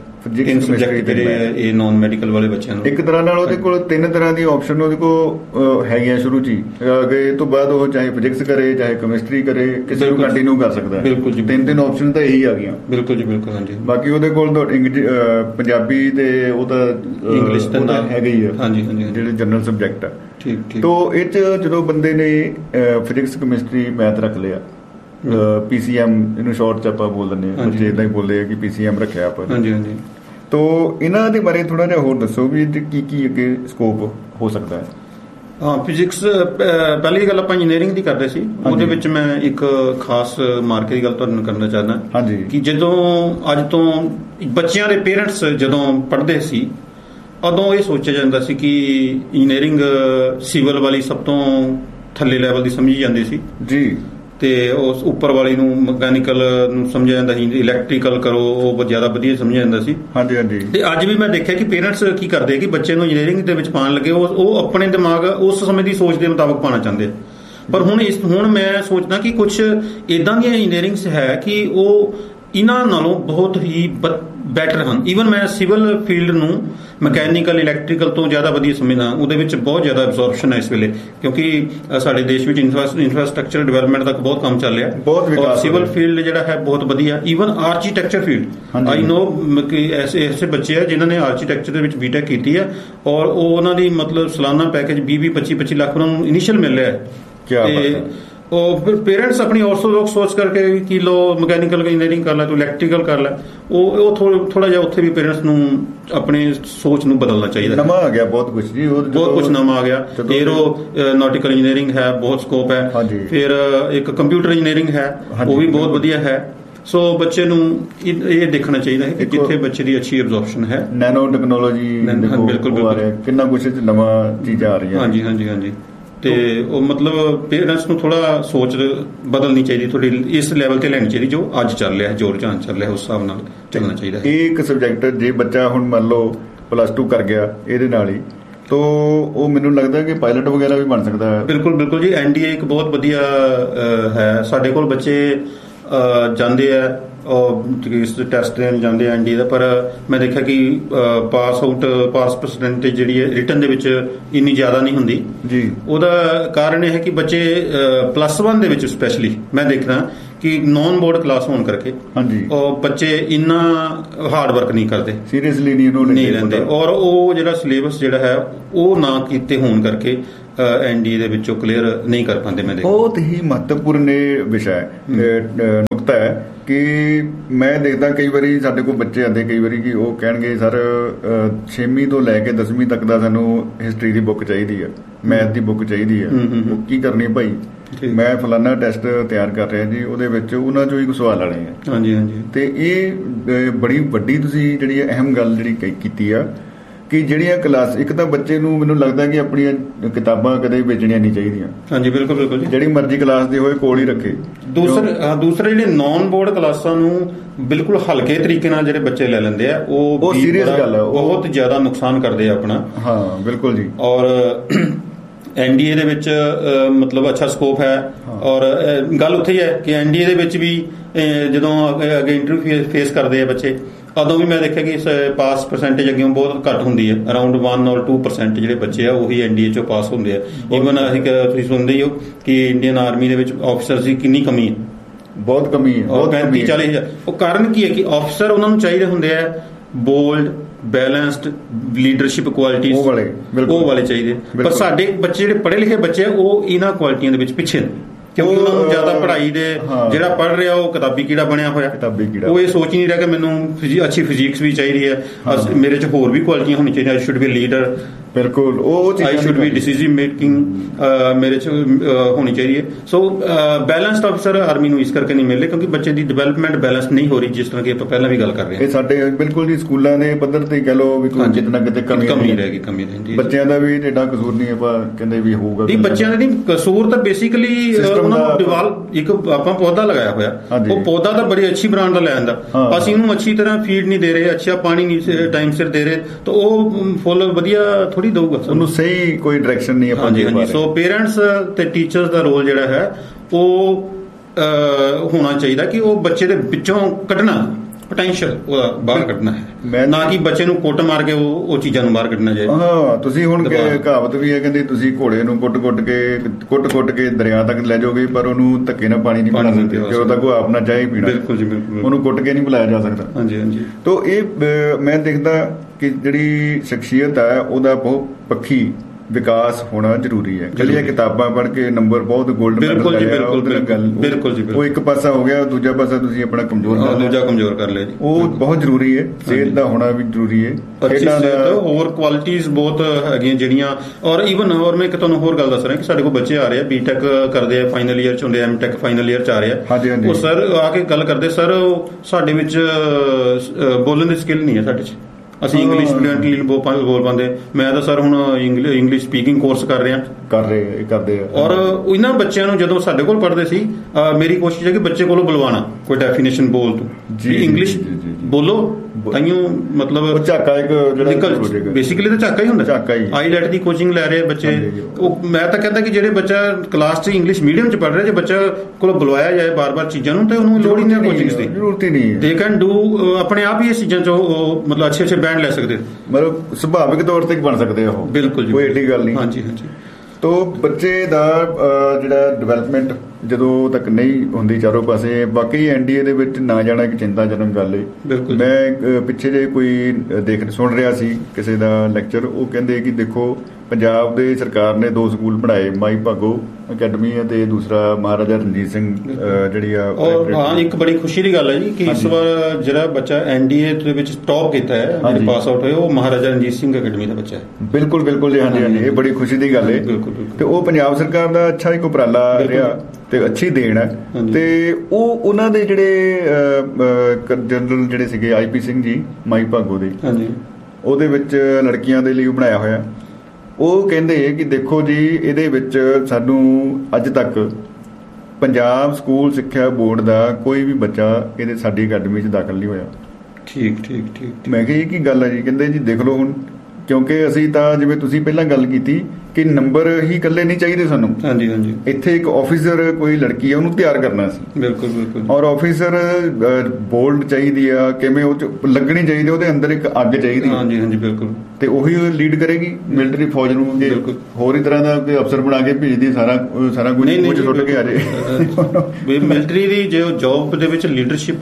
ਇਹ ਨੌਨ ਮੈਡੀਕਲ ਵਾਲੇ ਬੱਚਿਆਂ ਨੂੰ ਇੱਕ ਤਰ੍ਹਾਂ ਨਾਲ ਉਹਦੇ ਕੋਲ 3 ਤਰ੍ਹਾਂ ਦੀ ਆਪਸ਼ਨ ਉਹਦੇ ਕੋਲ ਹੈਗੀਆਂ ਸ਼ੁਰੂ 'ਚ ਹੀ। ਇਹ ਤੋਂ ਬਾਅਦ ਉਹ ਚਾਹੇ ਫਿਜ਼ਿਕਸ ਕਰੇ ਚਾਹੇ ਕੈਮਿਸਟਰੀ ਕਰੇ, ਕਿਸੇ ਨੂੰ ਕੰਟੀਨਿਊ ਕਰ ਸਕਦਾ। ਬਿਲਕੁਲ ਜੀ, 3 ਆਪਸ਼ਨ ਤਾਂ ਇਹੀ ਆ ਗਈਆਂ। ਬਿਲਕੁਲ ਜੀ ਬਿਲਕੁਲ। ਹਾਂਜੀ, ਬਾਕੀ ਉਹਦੇ ਕੋਲ ਪੰਜਾਬੀ ਤੇ ਉਹਦਾ ਇੰਗਲਿਸ਼ ਤਾਂ ਹੈਗਾ ਹੀ ਆ। ਹਾਂਜੀ ਜਿਹੜੇ ਜਨਰਲ ਸਬਜੈਕਟ ਆ। ਠੀਕ। ਤੋ ਇਹ 'ਚ ਜਦੋਂ ਬੰਦੇ ਨੇ ਫਿਜ਼ਿਕਸ, ਕੈਮਿਸਟਰੀ, ਮੈਥ ਰੱਖ ਲਿਆ, PCM ਇਹਨੂੰ ਸ਼ਾਰਟ 'ਚ ਆਪਾਂ ਬੋਲ ਦਿੰਦੇ ਹਾਂ, ਬੱਚੇ ਏਦਾਂ ਹੀ ਬੋਲਦੇ ਆ ਕਿ PCM ਰੱਖਿਆ ਆਪਾਂ। ਹਾਂਜੀ। ਤੋ ਇਹਨਾਂ ਦੇ ਬਾਰੇ ਥੋੜਾ ਜਿਹਾ ਹੋਰ ਦੱਸੋ ਵੀ ਕੀ ਅੱਗੇ ਸਕੋਪ ਹੋ ਸਕਦਾ ਹੈ? ਹਾਂ, ਫਿਜ਼ਿਕਸ ਪਹਿਲੀ ਗੱਲ ਆਪਾਂ ਇੰਜੀਨੀਅਰਿੰਗ ਦੀ ਕਰਦੇ ਸੀ, ਉਹਦੇ ਵਿੱਚ ਮੈਂ ਇੱਕ ਖਾਸ ਮਾਰਕੇ ਦੀ ਗੱਲ ਤੁਹਾਨੂੰ ਕਰਨਾ ਚਾਹੁੰਦਾ। ਹਾਂਜੀ, ਕਿ ਜਦੋਂ ਅੱਜ ਤੋਂ ਬੱਚਿਆਂ ਦੇ ਪੇਰੈਂਟਸ ਜਦੋਂ ਪੜ੍ਹਦੇ ਸੀ ਉਦੋਂ ਇਹ ਸੋਚਿਆ ਜਾਂਦਾ ਸੀ ਕਿ ਇੰਜੀਨੀਅਰਿੰਗ ਸਿਵਲ ਵਾਲੀ ਸਭ ਤੋਂ ਥੱਲੇ ਲੈਵਲ ਦੀ ਸਮਝੀ ਜਾਂਦੀ ਸੀ ਜੀ, ਤੇ ਉਸ ਉੱਪਰ ਵਾਲੀ ਨੂੰ ਮਕੈਨੀਕਲ ਨੂੰ ਸਮਝਿਆ ਜਾਂਦਾ ਸੀ, ਇਲੈਕਟ੍ਰੀਕਲ ਕਰੋ ਉਹ ਜ਼ਿਆਦਾ ਵਧੀਆ ਸਮਝਿਆ ਜਾਂਦਾ ਸੀ। ਹਾਂਜੀ। ਤੇ ਅੱਜ ਵੀ ਮੈਂ ਦੇਖਿਆ ਕਿ ਪੇਰੈਂਟਸ ਕੀ ਕਰਦੇ ਕਿ ਬੱਚੇ ਨੂੰ ਇੰਜੀਨੀਅਰਿੰਗ ਦੇ ਵਿੱਚ ਪਾਉਣ ਲੱਗੇ ਉਹ ਆਪਣੇ ਦਿਮਾਗ ਉਸ ਸਮੇਂ ਦੀ ਸੋਚ ਦੇ ਮੁਤਾਬਕ ਪਾਉਣਾ ਚਾਹੁੰਦੇ ਆ। ਪਰ ਹੁਣ ਮੈਂ ਸੋਚਦਾ ਕਿ ਕੁਝ ਇਦਾਂ ਦੀਆਂ ਇੰਜੀਨੀਅਰਿੰਗਸ ਹੈ ਕਿ ਉਹ ਇਹਨਾਂ ਨਾਲੋਂ ਬਹੁਤ ਹੀ ਬੈਟਰ ਹਨ। ਈਵਨ ਮੈਂ ਸਿਵਲ ਫੀਲਡ ਨੂੰ ਮਕੈਨੀਕਲ, ਇਲੈਕਟ੍ਰੀਕਲ ਤੋਂ ਜ਼ਿਆਦਾ ਵਧੀਆ ਸਮਝਦਾ। ਉਹਦੇ ਵਿੱਚ ਬਹੁਤ ਜ਼ਿਆਦਾ ਐਬਜ਼ੋਰਪਸ਼ਨ ਹੈ ਇਸ ਵੇਲੇ, ਕਿਉਂਕਿ ਸਾਡੇ ਦੇਸ਼ ਵਿੱਚ ਇਨਫਰਾਸਟ੍ਰਕਚਰ ਡਿਵੈਲਪਮੈਂਟ ਦਾ ਬਹੁਤ ਕੰਮ ਚੱਲ ਰਿਹਾ, ਬਹੁਤ ਵਿਕਾਸ। ਸਿਵਲ ਫੀਲਡ ਜਿਹੜਾ ਹੈ ਬਹੁਤ ਵਧੀਆ। ਈਵਨ ਆਰਕੀਟੈਕਚਰ ਫੀਲਡ, ਆਈ ਨੋ ਕਿ ਐਸੇ ਬੱਚੇ ਆ ਜਿਨ੍ਹਾਂ ਨੇ ਆਰਕੀਟੈਕਚਰ ਦੇ ਵਿੱਚ BTech ਕੀਤੀ ਹੈ ਔਰ ਉਹ ਉਹਨਾਂ ਦੀ ਮਤਲਬ ਸਾਲਾਨਾ ਪੈਕੇਜ 20-20, 25-25 ਲੱਖ ਉਹਨਾਂ ਨੂੰ ਇਨੀਸ਼ੀਅਲ ਮਿਲ ਰਿਹਾ ਹੈ। ਤੇ ਉਹ ਫਿਰ ਪੇਰੈਂਟਸ ਆਪਣੀ ਆਰਥੋਡਾਕਸ ਸੋਚ ਕਰਕੇ ਕਿ ਲੋ ਮਕੈਨੀਕਲ ਇੰਜੀਨੀਅਰਿੰਗ ਕਰ ਲੈ, ਤੂੰ ਇਲੈਕਟ੍ਰੀਕਲ ਕਰ ਲੈ, ਉਹ ਥੋੜਾ ਜਿਹਾ ਉੱਥੇ ਵੀ ਪੇਰੈਂਟਸ ਨੂੰ ਆਪਣੀ ਸੋਚ ਨੂੰ ਬਦਲਣਾ ਚਾਹੀਦਾ। ਨਵਾਂ ਆ ਗਿਆ ਬਹੁਤ ਕੁਝ ਜੀ, ਬਹੁਤ ਕੁਝ ਨਵਾਂ ਆ ਗਿਆ। ਐਰੋਨੌਟਿਕਲ ਇੰਜੀਨੀਅਰਿੰਗ ਹੈ, ਬਹੁਤ ਸਕੋਪ ਹੈ। ਫਿਰ ਇੱਕ ਕੰਪਿਊਟਰ ਇੰਜੀਨੀਅਰਿੰਗ ਹੈ, ਉਹ ਵੀ ਬਹੁਤ ਵਧੀਆ ਹੈ। ਸੋ ਬੱਚੇ ਨੂੰ ਇਹ ਦੇਖਣਾ ਚਾਹੀਦਾ ਹੈ ਕਿ ਜਿੱਥੇ ਬੱਚੇ ਦੀ ਅੱਛੀ ਐਬਜ਼ੋਰਪਸ਼ਨ ਹੈ। ਨੈਨੋ ਟੈਕਨੋਲੋਜੀ, ਬਿਲਕੁਲ ਕਿੰਨਾ ਕੁਝ ਨਵਾਂ ਚੀਜ਼ਾਂ ਆ ਰਹੀਆਂ। ਹਾਂਜੀ। ਤੇ ਉਹ ਮਤਲਬ ਪੇਰੈਂਟਸ ਨੂੰ ਥੋੜਾ ਸੋਚ ਬਦਲਣੀ ਚਾਹੀਦੀ, ਥੋੜੀ ਇਸ ਲੈਵਲ ਤੇ ਲੈਣੀ ਚਾਹੀਦੀ ਜੋ ਅੱਜ ਚੱਲ ਰਿਹਾ, ਜੋ ਰੁਝਾਨ ਚੱਲ ਰਿਹਾ ਉਸ ਹਿਸਾਬ ਨਾਲ ਚੱਲਣਾ ਚਾਹੀਦਾ। ਇਹ ਇੱਕ ਸਬਜੈਕਟ ਜੇ ਬੱਚਾ ਹੁਣ ਮੰਨ ਲਓ +2 ਕਰ ਗਿਆ ਇਹਦੇ ਨਾਲ ਹੀ, ਤੋ ਉਹ ਮੈਨੂੰ ਲੱਗਦਾ ਕਿ ਪਾਇਲਟ ਵਗੈਰਾ ਵੀ ਬਣ ਸਕਦਾ ਹੈ। ਬਿਲਕੁਲ ਜੀ, NDA ਇੱਕ ਬਹੁਤ ਵਧੀਆ ਹੈ। ਸਾਡੇ ਕੋਲ ਬੱਚੇ ਜਾਂਦੇ ਆ ਇਸ ਟੈਸਟ ਦੇਣ ਜਾਂਦੇ ਆ NDA ਦਾ, ਪਰ ਮੈਂ ਦੇਖਿਆ ਕਿ ਪਾਸ ਪਰਸੈਂਟੇਜ ਜਿਹੜੀ ਹੈ ਰਿਟਨ ਦੇ ਵਿੱਚ ਇੰਨੀ ਜ਼ਿਆਦਾ ਨਹੀਂ ਹੁੰਦੀ ਜੀ। ਉਹਦਾ ਕਾਰਨ ਇਹ ਹੈ ਕਿ ਬੱਚੇ +1 ਦੇ ਵਿੱਚ ਸਪੈਸ਼ਲੀ ਮੈਂ ਦੇਖਦਾ ਕਿ ਨੌਨ ਬੋਰਡ ਕਲਾਸ ਹੋਣ ਕਰਕੇ ਹਾਂਜੀ ਉਹ ਬੱਚੇ ਇੰਨਾ ਹਾਰਡ ਵਰਕ ਨਹੀਂ ਕਰਦੇ, ਸੀਰੀਅਸਲੀ ਨਹੀਂ ਲੈਂਦੇ, ਔਰ ਉਹ ਜਿਹੜਾ ਸਿਲੇਬਸ ਜਿਹੜਾ ਹੈ ਉਹ ਨਾ ਕੀਤੇ ਹੋਣ ਕਰਕੇ NDA ਦੇ ਵਿੱਚੋਂ ਕਲੀਅਰ ਨਹੀਂ ਕਰ ਪਾਉਂਦੇ। ਮੈਂ ਦੇਖਦਾ ਬਹੁਤ ਹੀ ਮਹੱਤਵਪੂਰਨ ਵਿਸ਼ਾ ਹੈ, ਨੁਕਤਾ ਹੈ ਕਿ ਮੈਂ ਦੇਖਦਾ ਕਈ ਵਾਰੀ ਸਾਡੇ ਕੋਲ ਬੱਚੇ ਆਉਂਦੇ ਕਈ ਵਾਰੀ ਕਿ ਉਹ ਕਹਿਣਗੇ ਸਰ 6ਵੀਂ ਤੋਂ ਲੈ ਕੇ 10ਵੀਂ ਤੱਕ ਦਾ ਸਾਨੂੰ ਹਿਸਟਰੀ ਦੀ ਬੁੱਕ ਚਾਹੀਦੀ ਹੈ, ਮੈਥ ਦੀ ਬੁੱਕ ਚਾਹੀਦੀ ਹੈ, ਉਹ ਕੀ ਕਰਨੀ ਭਾਈ, ਮੈਂ ਫਲਾਨਾ ਟੈਸਟ ਤਿਆਰ ਕਰ ਰਿਹਾ ਜੀ, ਉਹਦੇ ਵਿੱਚ ਉਹਨਾਂ ਚੋਂ ਹੀ ਕੁਝ ਸਵਾਲ ਆਣੇ ਆ। ਹਾਂਜੀ ਹਾਂਜੀ। ਤੇ ਇਹ ਬੜੀ ਵੱਡੀ ਤੁਸੀਂ ਜਿਹੜੀ ਅਹਿਮ ਗੱਲ ਜਿਹੜੀ ਕੀਤੀ ਆ ਕਿ ਜਿਹੜੀਆਂ ਕਲਾਸ, ਇੱਕ ਤਾਂ ਬੱਚੇ ਨੂੰ ਮੈਨੂੰ ਲੱਗਦਾ ਕਿ ਆਪਣੀਆਂ ਕਿਤਾਬਾਂ ਕਦੇ ਵੇਚਣੀਆਂ ਨਹੀਂ ਚਾਹੀਦੀਆਂ। ਹਾਂਜੀ ਬਿਲਕੁਲ ਬਿਲਕੁਲ ਜੀ, ਜਿਹੜੀ ਮਰਜ਼ੀ ਕਲਾਸ ਦੀ ਹੋਏ ਕੋਲ ਹੀ ਰੱਖੇ। ਦੂਸਰੇ ਜਿਹੜੇ ਨੌਨ ਬੋਰਡ ਕਲਾਸਾਂ ਨੂੰ ਬਿਲਕੁਲ ਹਲਕੇ ਤਰੀਕੇ ਨਾਲ ਜਿਹੜੇ ਬੱਚੇ ਲੈ ਲੈਂਦੇ ਆ ਉਹ ਸੀਰੀਅਸ ਗੱਲ ਹੈ, ਬਹੁਤ ਜ਼ਿਆਦਾ ਨੁਕਸਾਨ ਕਰਦੇ ਆ ਆਪਣਾ। ਹਾਂ ਬਿਲਕੁਲ ਜੀ। ਔਰ NDA ਦੇ ਵਿੱਚ ਮਤਲਬ ਅੱਛਾ ਸਕੋਪ ਹੈ, ਔਰ ਗੱਲ ਉੱਥੇ ਹੀ ਹੈ ਕਿ NDA ਦੇ ਵਿੱਚ ਵੀ ਜਦੋਂ ਅੱਗੇ ਇੰਟਰਵਿਊ ਫੇਸ ਕਰਦੇ ਆ ਬੱਚੇ, ਉਦੋਂ ਵੀ ਮੈਂ ਦੇਖਿਆ ਕਿ ਪਾਸ ਪਰਸੈਂਟੇਜ ਅੱਗੇ ਬਹੁਤ ਘੱਟ ਹੁੰਦੀ ਹੈ, ਅਰਾਊਂਡ 1 or 2% ਜਿਹੜੇ ਬੱਚੇ ਆ ਉਹੀ NDA ਚੋਂ ਪਾਸ ਹੁੰਦੇ ਆ। ਈਵਨ ਤੁਸੀਂ ਸੁਣਦੇ ਹੀ ਹੋ ਕਿ ਇੰਡੀਅਨ ਆਰਮੀ ਦੇ ਵਿੱਚ ਆਫਿਸਰਸ ਦੀ ਕਿੰਨੀ ਕਮੀ ਹੈ, ਬਹੁਤ ਕਮੀ ਹੈ, 35-40 ਹਜ਼ਾਰ। ਉਹ ਕਾਰਨ ਕੀ ਹੈ ਕਿ ਆਫਿਸਰ ਉਹਨਾਂ ਨੂੰ ਚਾਹੀਦੇ ਹੁੰਦੇ ਆ ਬੋਲਡ, ਬੈਲੈਂਸਡ, ਲੀਡਰਸ਼ਿਪ ਕੁਆਲਿਟੀਜ਼ ਉਹ ਵਾਲੇ ਚਾਹੀਦੇ, ਪਰ ਸਾਡੇ ਬੱਚੇ ਜਿਹੜੇ ਪੜ੍ਹੇ ਲਿਖੇ ਬੱਚੇ ਆ ਉਹ ਇਹਨਾਂ ਕੁਆਲਿਟੀਆਂ ਦੇ ਵਿੱਚ ਪਿੱਛੇ ਨੇ, ਕਿਉਂਕਿ ਉਹਨਾਂ ਨੂੰ ਜ਼ਿਆਦਾ ਪੜ੍ਹਾਈ ਦੇ ਜਿਹੜਾ ਪੜ੍ਹ ਰਿਹਾ ਉਹ ਕਿਤਾਬੀ ਕੀੜਾ ਬਣਿਆ ਹੋਇਆ, ਉਹ ਇਹ ਸੋਚ ਨਹੀਂ ਰਿਹਾ ਕਿ ਮੈਨੂੰ ਅੱਛੀ ਫਿਜ਼ਿਕਸ ਵੀ ਚਾਹੀਦੀ ਹੈ, ਮੇਰੇ 'ਚ ਹੋਰ ਵੀ ਕੁਆਲਿਟੀਆਂ ਹੋਣੀ ਚਾਹੀਦੀਆਂ। ਆਈ ਸ਼ੁੱਡ ਬੀ ਲੀਡਰ, ਬਿਲਕੁਲ ਉਹ ਆਈ ਸ਼ੁੱਡ ਬੀ ਡਿਸੀਜਨ ਮੇਕਿੰਗ ਮੇਰੇ 'ਚ ਹੋਣੀ ਚਾਹੀਦੀ ਹੈ। ਸੋ ਬੈਲੈਂਸਡ ਆਫਿਸਰ ਆਰਮੀ ਨੂੰ ਇਸ ਕਰਕੇ ਨਹੀਂ ਮਿਲਦੇ ਕਿਉਂਕਿ ਬੱਚੇ ਦੀ ਡਿਵੈਲਪਮੈਂਟ ਬੈਲੈਂਸ ਨਹੀਂ ਹੋ ਰਹੀ, ਜਿਸ ਤਰ੍ਹਾਂ ਕਿ ਆਪਾਂ ਪਹਿਲਾਂ ਵੀ ਗੱਲ ਕਰ ਰਹੇ ਹਾਂ। ਇਹ ਸਾਡੇ ਬਿਲਕੁਲ ਜੀ ਸਕੂਲਾਂ ਦੇ ਪੱਧਰ ਤੇ ਕਹਿ ਲਓ ਵੀ ਕੋਈ ਕਿਤੇ ਨਾ ਕਿਤੇ ਕਮੀ ਰਹਿ ਗਈ। ਬੱਚਿਆਂ ਦਾ ਵੀ ਏਡਾ ਕਸੂਰ ਨਹੀਂ ਆਪਾਂ ਕਹਿੰਦੇ ਵੀ ਹੋਊਗਾ, ਨਹੀਂ ਬੱਚਿਆਂ ਦਾ ਨਹੀਂ ਕਸੂਰ, ਤਾਂ ਬੇਸਿਕਲੀ ਇੱਕ ਆਪਾਂ ਪੌਦਾ ਲਗਾਇਆ ਹੋਇਆ, ਉਹ ਪੌਦਾ ਤਾਂ ਬੜੀ ਅੱਛੀ ਬ੍ਰਾਂਡ ਦਾ ਲੈ ਆਂਦਾ, ਅਸੀਂ ਉਹਨੂੰ ਅੱਛੀ ਤਰ੍ਹਾਂ ਫੀਡ ਨਹੀਂ ਦੇ ਰਹੇ, ਅੱਛਾ ਪਾਣੀ ਨਹੀਂ ਟਾਈਮ ਸਿਰ ਦੇ ਰਹੇ, ਤਾਂ ਉਹ ਫੁੱਲ ਵਧੀਆ ਥੋੜੀ ਦਊਗਾ, ਉਹਨੂੰ ਸਹੀ ਕੋਈ ਡਾਇਰੈਕਸ਼ਨ ਨਹੀਂ ਆਪਾਂ। ਹਾਂਜੀ। ਸੋ ਪੇਰੈਂਟਸ ਤੇ ਟੀਚਰਸ ਦਾ ਰੋਲ ਜਿਹੜਾ ਹੈ ਉਹ ਹੋਣਾ ਚਾਹੀਦਾ ਕਿ ਉਹ ਬੱਚੇ ਦੇ ਵਿੱਚੋਂ ਕੱਢਣਾ ਪੋਟੈਂਸ਼ੀਅਲ ਉਹਦਾ ਬਾਹਰ ਕੱਢਣਾ ਹੈ, ਨਾ ਕਿ ਬੱਚੇ ਨੂੰ ਕੁੱਟ ਮਾਰ ਕੇ ਉਹ ਚੀਜ਼ਾਂ ਨੂੰ ਬਾਹਰ ਕੱਢਣਾ ਚਾਹੀਦਾ। ਹਾਂ ਤੁਸੀਂ ਹੁਣ ਕਹਾਵਤ ਵੀ ਹੈ ਕਹਿੰਦੇ ਤੁਸੀਂ ਘੋੜੇ ਨੂੰ ਕੁੱਟ ਕੇ ਦਰਿਆ ਤੱਕ ਲੈ ਜਾਓਗੇ, ਪਰ ਉਹਨੂੰ ਧੱਕੇ ਨਾਲ ਪਾਣੀ ਨਹੀਂ ਪਿਲਾ ਸਕਦੇ ਜਦੋਂ ਤੱਕ ਉਹ ਆਪ ਨਾ ਚਾਹੇ ਪੀਣਾ। ਬਿਲਕੁਲ ਜੀ ਬਿਲਕੁਲ, ਉਹਨੂੰ ਕੁੱਟ ਕੇ ਨਹੀਂ ਪਿਲਾਇਆ ਜਾ ਸਕਦਾ। ਹਾਂਜੀ ਹਾਂਜੀ। ਤੋ ਇਹ ਮੈਂ ਦੇਖਦਾ ਕਿ ਜਿਹੜੀ ਸ਼ਖਸੀਅਤ ਹੈ ਉਹਦਾ ਬਹੁਤ ਪੱਖੀ ਵਿਕਾਸ ਹੋਣਾ ਜ਼ਰੂਰੀ ਹੈ। ਜਿਹੜੀਆਂ ਕਿਤਾਬਾਂ ਪੜ੍ਹ ਕੇ ਨੰਬਰ ਬਹੁਤ ਗੋਲਡਨ ਬਿਲਕੁਲ ਜੀ ਉਹ ਇੱਕ ਪਾਸਾ ਹੋ ਗਿਆ, ਦੂਜਾ ਪਾਸਾ ਤੁਸੀਂ ਆਪਣਾ ਕਮਜ਼ੋਰ ਕਰ ਲਿਆ ਜੀ। ਉਹ ਬਹੁਤ ਜ਼ਰੂਰੀ ਹੈ, ਸਿਹਤ ਦਾ ਹੋਣਾ ਵੀ ਜ਼ਰੂਰੀ ਹੈ, ਹੋਰ ਕੁਆਲਿਟੀਜ਼ ਬਹੁਤ ਹੈਗੀਆਂ ਜਿਹੜੀਆਂ। ਔਰ ਮੈਂ ਇੱਕ ਤੁਹਾਨੂੰ ਹੋਰ ਗੱਲ ਦੱਸ ਰਿਹਾ ਕਿ ਸਾਡੇ ਕੋਲ ਬੱਚੇ ਆ ਰਹੇ ਆ B.Tech ਕਰਦੇ ਆ, ਫਾਈਨਲ ਈਅਰ ਚ ਹੁੰਦੇ, M.Tech ਫਾਈਨਲ ਈਅਰ ਚ ਆ ਰਹੇ ਆ, ਉਹ ਸਰ ਆ ਕੇ ਗੱਲ ਕਰਦੇ, ਸਰ ਸਾਡੇ ਵਿੱਚ ਬੋਲਣ ਦੀ ਸਕਿੱਲ ਨਹੀਂ ਹੈ ਸਾਡੇ ਚ, ਅਸੀਂ ਇੰਗਲਿਸ਼ ਫਲੂਐਂਟਲੀ ਬੋਲ ਪਾਉਂਦੇ। ਮੈਂ ਤਾਂ ਸਰ ਹੁਣ ਇੰਗਲਿਸ਼ ਸਪੀਕਿੰਗ ਕੋਰਸ ਕਰ ਰਿਹਾ ਕਰਦੇ ਆ। ਔਰ ਇਹਨਾਂ ਬੱਚਿਆਂ ਨੂੰ ਜਦੋਂ ਸਾਡੇ ਕੋਲ ਪੜ੍ਹਦੇ ਸੀ, ਮੇਰੀ ਕੋਸ਼ਿਸ਼ ਹੈ ਕਿ ਬੱਚੇ ਕੋਲੋਂ ਬੁਲਵਾਣਾ ਕੋਈ ਡੈਫੀਨੇਸ਼ਨ ਬੋਲ ਤੂੰ ਇੰਗਲਿਸ਼ ਬੋਲੋ, ਤਾਈਓ ਮਤਲਬ ਝਾਕਾ ਇੱਕ ਜਿਹੜਾ ਬੇਸਿਕਲੀ ਤਾਂ ਝਾਕਾ ਹੀ ਹੁੰਦਾ। ਆਈਲੈਟ ਦੀ ਕੋਚਿੰਗ ਲੈ ਰਹੇ ਬੱਚੇ, ਉਹ ਮੈਂ ਤਾਂ ਕਹਿੰਦਾ ਕਿ ਜਿਹੜੇ ਬੱਚਾ ਕਲਾਸ 'ਚ ਇੰਗਲਿਸ਼ ਮੀਡੀਅਮ 'ਚ ਪੜ੍ਹ ਰਿਹਾ, ਜੇ ਬੱਚਾ ਕੋਲੋਂ ਬੁਲਵਾਇਆ ਜਾਏ ਬਾਰ-ਬਾਰ ਚੀਜ਼ਾਂ ਨੂੰ, ਤੇ ਉਹਨੂੰ ਲੋੜ ਹੀ ਨਹੀਂ ਕੋਚਿੰਗ ਦੀ, ਜ਼ਰੂਰਤ ਹੀ ਨਹੀਂ। ਦੇ ਕੈਨ ਡੂ ਆਪਣੇ ਆਪ ਹੀ ਇਹ ਚੀਜ਼ਾਂ 'ਚ ਉਹ ਮਤਲਬ ਅੱਛੇ ਬੈਂਡ ਲੈ ਸਕਦੇ, ਮਤਲਬ ਸੁਭਾਵਿਕ ਤੌਰ ਤੇ ਬਣ ਸਕਦੇ ਉਹ। ਬਿਲਕੁਲ ਜੀ, ਕੋਈ ਏਡੀ ਗੱਲ ਨਹੀਂ। ਹਾਂਜੀ ਹਾਂਜੀ। ਤੋ ਬੱਚੇ ਦਾ ਜਿਹੜਾ ਡਿਵੈਲਪਮੈਂਟ ਜਦੋਂ ਤੱਕ ਨਹੀਂ ਹੁੰਦੀ ਚਾਰੋਂ ਪਾਸੇ, ਬਾਕੀ NDA ਦੇ ਵਿੱਚ ਨਾ ਜਾਣਾ ਇੱਕ ਚਿੰਤਾਜਨਕ ਗੱਲ ਹੈ। ਮੈਂ ਪਿੱਛੇ ਜੇ ਕੋਈ ਸੁਣ ਰਿਹਾ ਸੀ ਕਿਸੇ ਦਾ ਲੈਕਚਰ, ਉਹ ਕਹਿੰਦੇ ਕਿ ਦੇਖੋ ਪੰਜਾਬ ਦੇ ਸਰਕਾਰ ਨੇ 2 ਸਕੂਲ ਬਣਾਏ, ਮਾਈ ਭਾਗੋ ਅਕੈਡਮੀ ਅਤੇ ਦੂਸਰਾ ਮਹਾਰਾਜਾ ਰਣਜੀਤ ਸਿੰਘ ਜਿਹੜੀ ਆ। ਹਾਂ, ਇੱਕ ਬੜੀ ਖੁਸ਼ੀ ਦੀ ਗੱਲ ਹੈ ਜੀ ਕਿ ਇਸ ਵਾਰ ਜਿਹੜਾ ਬੱਚਾ NDA ਦੇ ਵਿੱਚ ਟੌਪ ਕੀਤਾ ਹੈ, ਪਾਸ ਆਊਟ ਹੋਇਆ, ਉਹ ਮਹਾਰਾਜਾ ਰਣਜੀਤ ਸਿੰਘ ਅਕੈਡਮੀ ਦਾ ਬੱਚਾ ਹੈ। ਬਿਲਕੁਲ ਜੀ, ਹਾਂਜੀ, ਇਹ ਬੜੀ ਖੁਸ਼ੀ ਦੀ ਗੱਲ ਹੈ। ਤੇ ਉਹ ਪੰਜਾਬ ਸਰਕਾਰ ਦਾ ਅੱਛਾ ਇੱਕ ਉਪਰਾਲਾ ਰਿਹਾ ਤੇ ਅੱਛੀ ਦੇਣ ਹੈ। ਤੇ ਉਹ ਉਹਨਾਂ ਦੇ ਜਿਹੜੇ ਜਨਰਲ ਜਿਹੜੇ ਸੀਗੇ IP ਸਿੰਘ ਜੀ ਮਾਈ ਭਾਗੋ ਦੇ, ਉਹਦੇ ਵਿੱਚ ਲੜਕੀਆਂ ਦੇ ਲਈ ਬਣਾਇਆ ਹੋਇਆ। ਉਹ ਕਹਿੰਦੇ ਕਿ ਦੇਖੋ ਜੀ, ਇਹਦੇ ਵਿੱਚ ਸਾਨੂੰ ਅੱਜ ਤੱਕ ਪੰਜਾਬ ਸਕੂਲ ਸਿੱਖਿਆ ਬੋਰਡ ਦਾ ਕੋਈ ਵੀ ਬੱਚਾ ਇਹਦੇ ਸਾਡੀ ਅਕੈਡਮੀ 'ਚ ਦਾਖਲ ਨਹੀਂ ਹੋਇਆ। ਠੀਕ। ਮੈਂ ਕਿਹਾ ਇਹ ਕੀ ਗੱਲ ਹੈ ਜੀ? ਕਹਿੰਦੇ ਜੀ ਦੇਖ ਲਓ ਹੁਣ, ਕਿਉਂਕਿ ਅਸੀਂ ਤਾਂ ਜਿਵੇਂ ਤੁਸੀਂ ਪਹਿਲਾਂ ਗੱਲ ਕੀਤੀ ਕਿ ਨੰਬਰ ਹੀ ਇਕੱਲੇ ਨਹੀਂ ਚਾਹੀਦੇ ਸਾਨੂੰ। ਹਾਂਜੀ ਹਾਂਜੀ। ਇੱਥੇ ਇੱਕ ਆਫੀਸਰ ਕੋਈ ਲੜਕੀ ਆ ਉਹਨੂੰ ਤਿਆਰ ਕਰਨਾ ਸੀ। ਬਿਲਕੁਲ ਬਿਲਕੁਲ। ਔਰ ਆਫੀਸਰ ਬੋਲਡ ਚਾਹੀਦੀ ਆ, ਕਿਵੇਂ ਉਹ ਚ ਲੱਗਣੀ ਚਾਹੀਦੀ, ਉਹਦੇ ਅੰਦਰ ਇੱਕ ਅੱਗ ਚਾਹੀਦੀ। ਹਾਂਜੀ ਹਾਂਜੀ ਬਿਲਕੁਲ। ਤੇ ਉਹੀ ਲੀਡ ਕਰੇਗੀ ਮਿਲਟਰੀ ਫੌਜ ਨੂੰ। ਜੇ ਹੋਰ ਹੀ ਤਰ੍ਹਾਂ ਦਾ ਕੋਈ ਅਫਸਰ ਬਣਾ ਕੇ ਭੇਜਦੀ ਸਾਰਾ ਕੁਝ ਸੁੱਟ ਕੇ ਆ ਜਾਏ। ਮਿਲਟਰੀ ਦੀ ਜੇ ਜੌਬ ਦੇ ਵਿੱਚ ਲੀਡਰਸ਼ਿਪ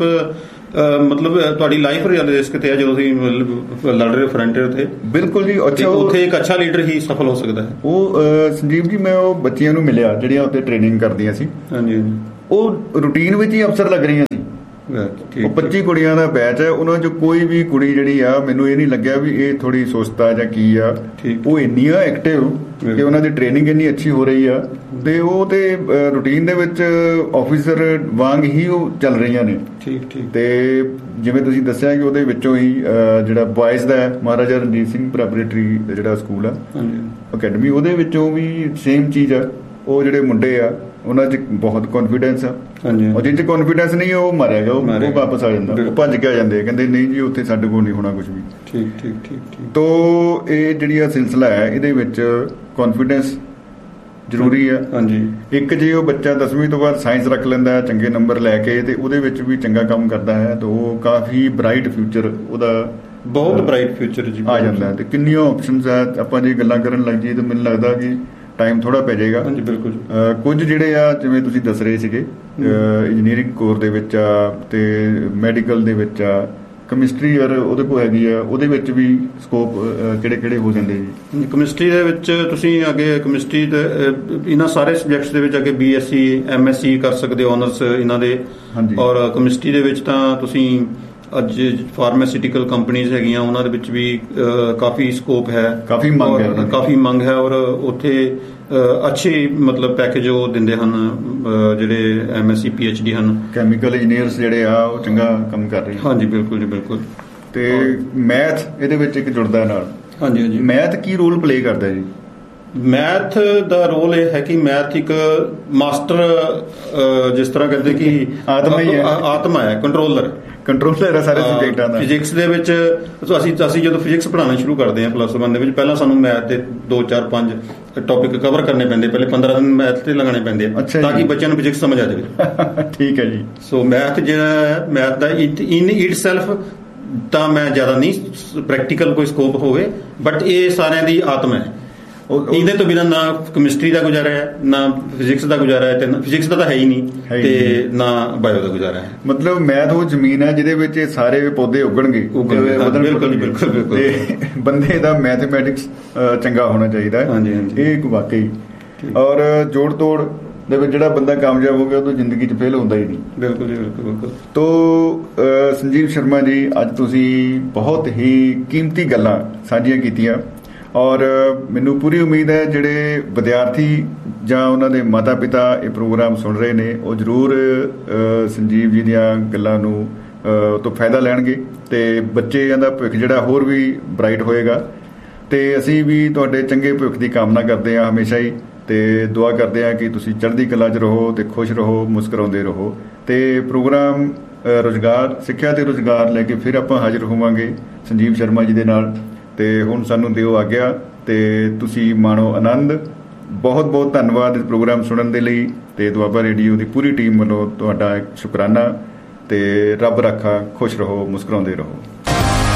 ਮਤਲਬ ਤੁਹਾਡੀ ਲਾਈਫ ਰਿਸਕ ਤੇ ਹੈ ਜਦੋਂ ਤੁਸੀਂ ਲੜ ਰਹੇ ਫਰੰਟ ਉੱਥੇ। ਬਿਲਕੁਲ ਜੀ। ਅੱਛਾ, ਉੱਥੇ ਇੱਕ ਅੱਛਾ ਲੀਡਰ ਹੀ ਸਫਲ ਹੋ ਸਕਦਾ ਹੈ। ਉਹ ਸੰਜੀਵ ਜੀ, ਮੈਂ ਉਹ ਬੱਚੀਆਂ ਨੂੰ ਮਿਲਿਆ ਜਿਹੜੀਆਂ ਉੱਥੇ ਟ੍ਰੇਨਿੰਗ ਕਰਦੀਆਂ ਸੀ। ਹਾਂਜੀ ਹਾਂਜੀ। ਉਹ ਰੂਟੀਨ ਵਿੱਚ ਹੀ ਅਫਸਰ ਲੱਗ ਰਹੀਆਂ ਸੀ। ਉਹ 25 ਕੁੜੀਆਂ ਦਾ ਬੈਚ ਹੈ, ਉਹਨਾਂ ਚ ਕੋਈ ਵੀ ਕੁੜੀ ਜਿਹੜੀ ਆ, ਮੈਨੂੰ ਇਹ ਨਹੀਂ ਲੱਗਿਆ ਵੀ ਇਹ ਥੋੜੀ ਸੁਸਤ ਆ ਜਾਂ ਕੀ ਆ। ਉਹ ਇੰਨੀਆਂ ਐਕਟਿਵ ਕਿ ਉਹਨਾਂ ਦੀ ਟ੍ਰੇਨਿੰਗ ਇੰਨੀ ਅੱਛੀ ਹੋ ਰਹੀ ਆ, ਤੇ ਉਹ ਤੇ ਰੂਟੀਨ ਦੇ ਵਿੱਚ ਆਫੀਸਰ ਵਾਂਗ ਹੀ ਉਹ ਚੱਲ ਰਹੀਆਂ ਨੇ। ਠੀਕ ਠੀਕ। ਤੇ ਜਿਵੇਂ ਤੁਸੀਂ ਦੱਸਿਆ ਕਿ ਉਹਦੇ ਵਿੱਚੋਂ ਹੀ ਜਿਹੜਾ ਬॉयਜ਼ ਦਾ ਮਹਾਰਾਜਾ ਰਣਜੀਤ ਸਿੰਘ ਪ੍ਰੈਪਰੇਟਰੀ ਜਿਹੜਾ ਸਕੂਲ ਆ ਅਕੈਡਮੀ, ਉਹਦੇ ਵਿੱਚੋਂ ਵੀ ਸੇਮ ਚੀਜ਼ ਆ। ਉਹ ਜਿਹੜੇ ਮੁੰਡੇ ਆ ਉਹਨਾਂ 'ਚ ਬਹੁਤ ਕੌਨਫੀਡੈਂਸ ਆ, ਔਰ ਜਿਹ 'ਚ ਕੌਨਫੀਡੈਂਸ ਨਹੀਂ ਉਹ ਮਾਰਿਆ ਉਹ ਵਾਪਸ ਆ ਜਾਂਦਾ, ਉਹ ਭੱਜ ਕੇ ਆ ਜਾਂਦੇ, ਕਹਿੰਦੇ ਨਹੀਂ ਜੀ ਉੱਥੇ ਸਾਡੇ ਕੋਲ ਨਹੀਂ ਹੋਣਾ ਕੁਝ ਵੀ। ਠੀਕ ਠੀਕ ਠੀਕ ਠੀਕ। ਤੋ ਇਹ ਜਿਹੜੀ ਆ ਸਿਲਸਿਲਾ ਹੈ, ਇਹਦੇ ਵਿੱਚ ਕੌਨਫੀਡੈਂਸ ਜ਼ਰੂਰੀ ਆ। ਹਾਂਜੀ। ਇੱਕ ਜੇ ਉਹ ਬੱਚਾ 10ਵੀਂ ਤੋਂ ਬਾਅਦ ਸਾਇੰਸ ਰੱਖ ਲੈਂਦਾ ਚੰਗੇ ਨੰਬਰ ਲੈ ਕੇ, ਤੇ ਉਹਦੇ ਵਿੱਚ ਵੀ ਚੰਗਾ ਕੰਮ ਕਰਦਾ ਹੈ, ਤਾਂ ਉਹ ਕਾਫੀ ਬ੍ਰਾਈਟ ਫਿਊਚਰ ਉਹਦਾ, ਬਹੁਤ ਬ੍ਰਾਈਟ ਫਿਊਚਰ ਜੀ ਆ ਜਾਂਦਾ। ਤੇ ਕਿੰਨੀਆਂ ਆਪਸ਼ਨਸ ਆ, ਆਪਾਂ ਜੇ ਗੱਲਾਂ ਕਰਨ ਲੱਗ ਜਾਈਏ ਤਾਂ ਮੈਨੂੰ ਲੱਗਦਾ ਕਿ ਟਾਈਮ ਥੋੜਾ ਪੈ ਜਾਏਗਾ। ਹਾਂਜੀ ਬਿਲਕੁਲ। ਕੁਝ ਜਿਹੜੇ ਆ ਜਿਵੇਂ ਤੁਸੀਂ ਦੱਸ ਰਹੇ ਸੀਗੇ, ਇੰਜੀਨੀਅਰਿੰਗ ਕੋਰ ਦੇ ਵਿੱਚ ਆ, ਤੇ ਮੈਡੀਕਲ ਦੇ ਵਿੱਚ ਆ, ਕੈਮਿਸਟਰੀ ਔਰ ਉਹਦੇ ਕੋਲ ਹੈਗੀ ਆ, ਉਹਦੇ ਵਿੱਚ ਵੀ ਸਕੋਪ ਕਿਹੜੇ ਹੋ ਜਾਂਦੇ ਜੀ? ਕੈਮਿਸਟਰੀ ਦੇ ਵਿੱਚ ਤੁਸੀਂ ਅੱਗੇ ਕੈਮਿਸਟਰੀ ਦੇ ਇਹਨਾਂ ਸਾਰੇ ਸਬਜੈਕਟਸ ਦੇ ਵਿੱਚ ਅੱਗੇ BSc MSc ਕਰ ਸਕਦੇ ਹੋ, ਆਨਰਸ ਇਹਨਾਂ ਦੇ। ਔਰ ਕੈਮਿਸਟਰੀ ਦੇ ਵਿੱਚ ਤਾਂ ਤੁਸੀਂ ਅੱਜ ਫਾਰਮਾਸਿਊਟੀਕਲ ਕੰਪਨੀਆਂ ਹੈਗੀਆਂ, ਉਹਨਾਂ ਦੇ ਵਿੱਚ ਵੀ ਕਾਫੀ ਸਕੋਪ ਹੈ, ਕਾਫੀ ਮੰਗ ਹੈ। ਔਰ ਉੱਥੇ ਅੱਛੇ ਮਤਲਬ ਪੈਕੇਜ ਉਹ ਦਿੰਦੇ ਹਨ ਜਿਹੜੇ MSc PhD ਹਨ। ਕੈਮੀਕਲ ਇੰਜੀਨੀਅਰਸ ਜਿਹੜੇ ਆ ਉਹ ਚੰਗਾ ਕੰਮ ਕਰ ਰਹੇ ਹਨ। ਹਾਂਜੀ ਬਿਲਕੁਲ ਜੀ ਬਿਲਕੁਲ। ਤੇ ਮੈਥ ਇਹਦੇ ਵਿੱਚ ਇੱਕ ਜੁੜਦਾ ਨਾਲ। ਹਾਂਜੀ ਹਾਂਜੀ। ਮੈਥ ਕੀ ਰੋਲ ਪਲੇ ਕਰਦਾ ਜੀ? ਮੈਥ ਦਾ ਰੋਲ ਇਹ ਹੈ ਕਿ ਮੈਥ ਇੱਕ ਮਾਸਟਰ, ਜਿਸ ਤਰ੍ਹਾਂ ਕਹਿੰਦੇ ਕਿ ਆਤਮਾ ਹੈ, ਕੰਟਰੋਲਰ ਹੈ ਸਾਰੇ ਸਬਜੈਕਟਾਂ ਦਾ। ਫਿਜ਼ਿਕਸ ਦੇ ਵਿੱਚ ਅਸੀਂ ਜਦੋਂ ਫਿਜ਼ਿਕਸ ਪੜ੍ਹਾਉਣਾ ਸ਼ੁਰੂ ਕਰਦੇ ਹਾਂ +1 ਦੇ ਵਿੱਚ, ਪਹਿਲਾਂ ਸਾਨੂੰ ਮੈਥ ਦੇ 2 4 5 ਟੌਪਿਕ ਕਵਰ ਕਰਨੇ ਪੈਂਦੇ, ਪਹਿਲੇ 15 ਦਿਨ ਮੈਥ ਤੇ ਲਗਾਉਣੇ ਪੈਂਦੇ ਤਾਂ ਕਿ ਬੱਚਿਆਂ ਨੂੰ ਫਿਜ਼ਿਕਸ ਸਮਝ ਆ ਜਾਵੇ। ਠੀਕ ਹੈ ਜੀ। ਸੋ ਮੈਥ ਜਿਹੜਾ math the in it self ਤਾਂ ਮੈਂ ਜ਼ਿਆਦਾ ਨਹੀਂ ਪ੍ਰੈਕਟੀਕਲ ਕੋਈ ਸਕੋਪ ਹੋਵੇ, ਬਟ ਇਹ ਸਾਰਿਆਂ ਦੀ ਆਤਮਾ ਹੈ। ਇਹਦੇ ਤੋਂ ਬਿਨਾਂ ਨਾ ਕੈਮਿਸਟਰੀ ਦਾ ਗੁਜ਼ਾਰਾ ਹੈ, ਨਾ ਫਿਜ਼ਿਕਸ ਦਾ ਗੁਜ਼ਾਰਾ ਹੈ, ਤੇ ਫਿਜ਼ਿਕਸ ਦਾ ਤਾਂ ਹੈ ਹੀ ਨਹੀਂ, ਤੇ ਨਾ ਬਾਇਓ ਦਾ ਗੁਜ਼ਾਰਾ ਹੈ। ਮਤਲਬ ਮੈਥ ਉਹ ਜ਼ਮੀਨ ਹੈ ਜਿਹਦੇ ਵਿੱਚ ਸਾਰੇ ਪੌਦੇ ਉੱਗਣਗੇ। ਬਿਲਕੁਲ। ਤੇ ਬੰਦੇ ਦਾ ਮੈਥਮੈਟਿਕਸ ਚੰਗਾ ਹੋਣਾ ਚਾਹੀਦਾ ਹੈ। ਇਹ ਇੱਕ ਵਾਕਈ। ਔਰ ਜੋੜ ਤੋੜ ਦੇ ਵਿੱਚ ਜਿਹੜਾ ਬੰਦਾ ਕਾਮਯਾਬ ਹੋ ਗਿਆ ਉਹ ਤਾਂ ਜ਼ਿੰਦਗੀ 'ਚ ਫੇਲ ਹੁੰਦਾ ਹੀ ਨਹੀਂ। ਬਿਲਕੁਲ ਜੀ ਬਿਲਕੁਲ। ਤੋ ਸੰਜੀਵ ਸ਼ਰਮਾ ਜੀ, ਅੱਜ ਤੁਸੀਂ ਬਹੁਤ ਹੀ ਕੀਮਤੀ ਗੱਲਾਂ ਸਾਂਝੀਆਂ ਕੀਤੀਆਂ, ਔਰ ਮੈਨੂੰ ਪੂਰੀ ਉਮੀਦ ਹੈ ਜਿਹੜੇ ਵਿਦਿਆਰਥੀ ਜਾਂ ਉਹਨਾਂ ਦੇ ਮਾਤਾ ਪਿਤਾ ਇਹ ਪ੍ਰੋਗਰਾਮ ਸੁਣ ਰਹੇ ਨੇ, ਉਹ ਜ਼ਰੂਰ ਸੰਜੀਵ ਜੀ ਦੀਆਂ ਗੱਲਾਂ ਨੂੰ ਤੋਂ ਫਾਇਦਾ ਲੈਣਗੇ, ਤੇ ਬੱਚਿਆਂ ਦਾ ਭਵਿੱਖ ਜਿਹੜਾ ਹੋਰ ਵੀ ਬ੍ਰਾਈਟ ਹੋਏਗਾ। ਤੇ ਅਸੀਂ ਵੀ ਤੁਹਾਡੇ ਚੰਗੇ ਭਵਿੱਖ ਦੀ ਕਾਮਨਾ ਕਰਦੇ ਹਾਂ ਹਮੇਸ਼ਾ ਹੀ, ਤੇ ਦੁਆ ਕਰਦੇ ਹਾਂ ਕਿ ਤੁਸੀਂ ਚੜ੍ਹਦੀ ਕਲਾ 'ਚ ਰਹੋ ਤੇ ਖੁਸ਼ ਰਹੋ, ਮੁਸਕਰਾਉਂਦੇ ਰਹੋ। ਤੇ ਪ੍ਰੋਗਰਾਮ ਰੁਜ਼ਗਾਰ, ਸਿੱਖਿਆ ਤੇ ਰੁਜ਼ਗਾਰ ਲੈ ਕੇ ਫਿਰ ਆਪਾਂ ਹਾਜ਼ਰ ਹੋਵਾਂਗੇ ਸੰਜੀਵ ਸ਼ਰਮਾ ਜੀ ਦੇ ਨਾਲ। ਤੇ ਹੁਣ ਸਾਨੂੰ ਦਿਓ ਆਗਿਆ, ਤੇ ਤੁਸੀਂ ਮਾਣੋ ਆਨੰਦ। ਬਹੁਤ ਬਹੁਤ ਧੰਨਵਾਦ ਇਸ ਪ੍ਰੋਗਰਾਮ ਸੁਣਨ ਦੇ ਲਈ, ਤੇ ਦੁਆਬਾ ਰੇਡੀਓ ਦੀ ਪੂਰੀ ਟੀਮ ਵੱਲੋਂ ਤੁਹਾਡਾ ਸ਼ੁਕਰਾਨਾ। ਤੇ ਰੱਬ ਰਾਖਾ, ਖੁਸ਼ ਰਹੋ, ਮੁਸਕਰਾਉਂਦੇ ਰਹੋ।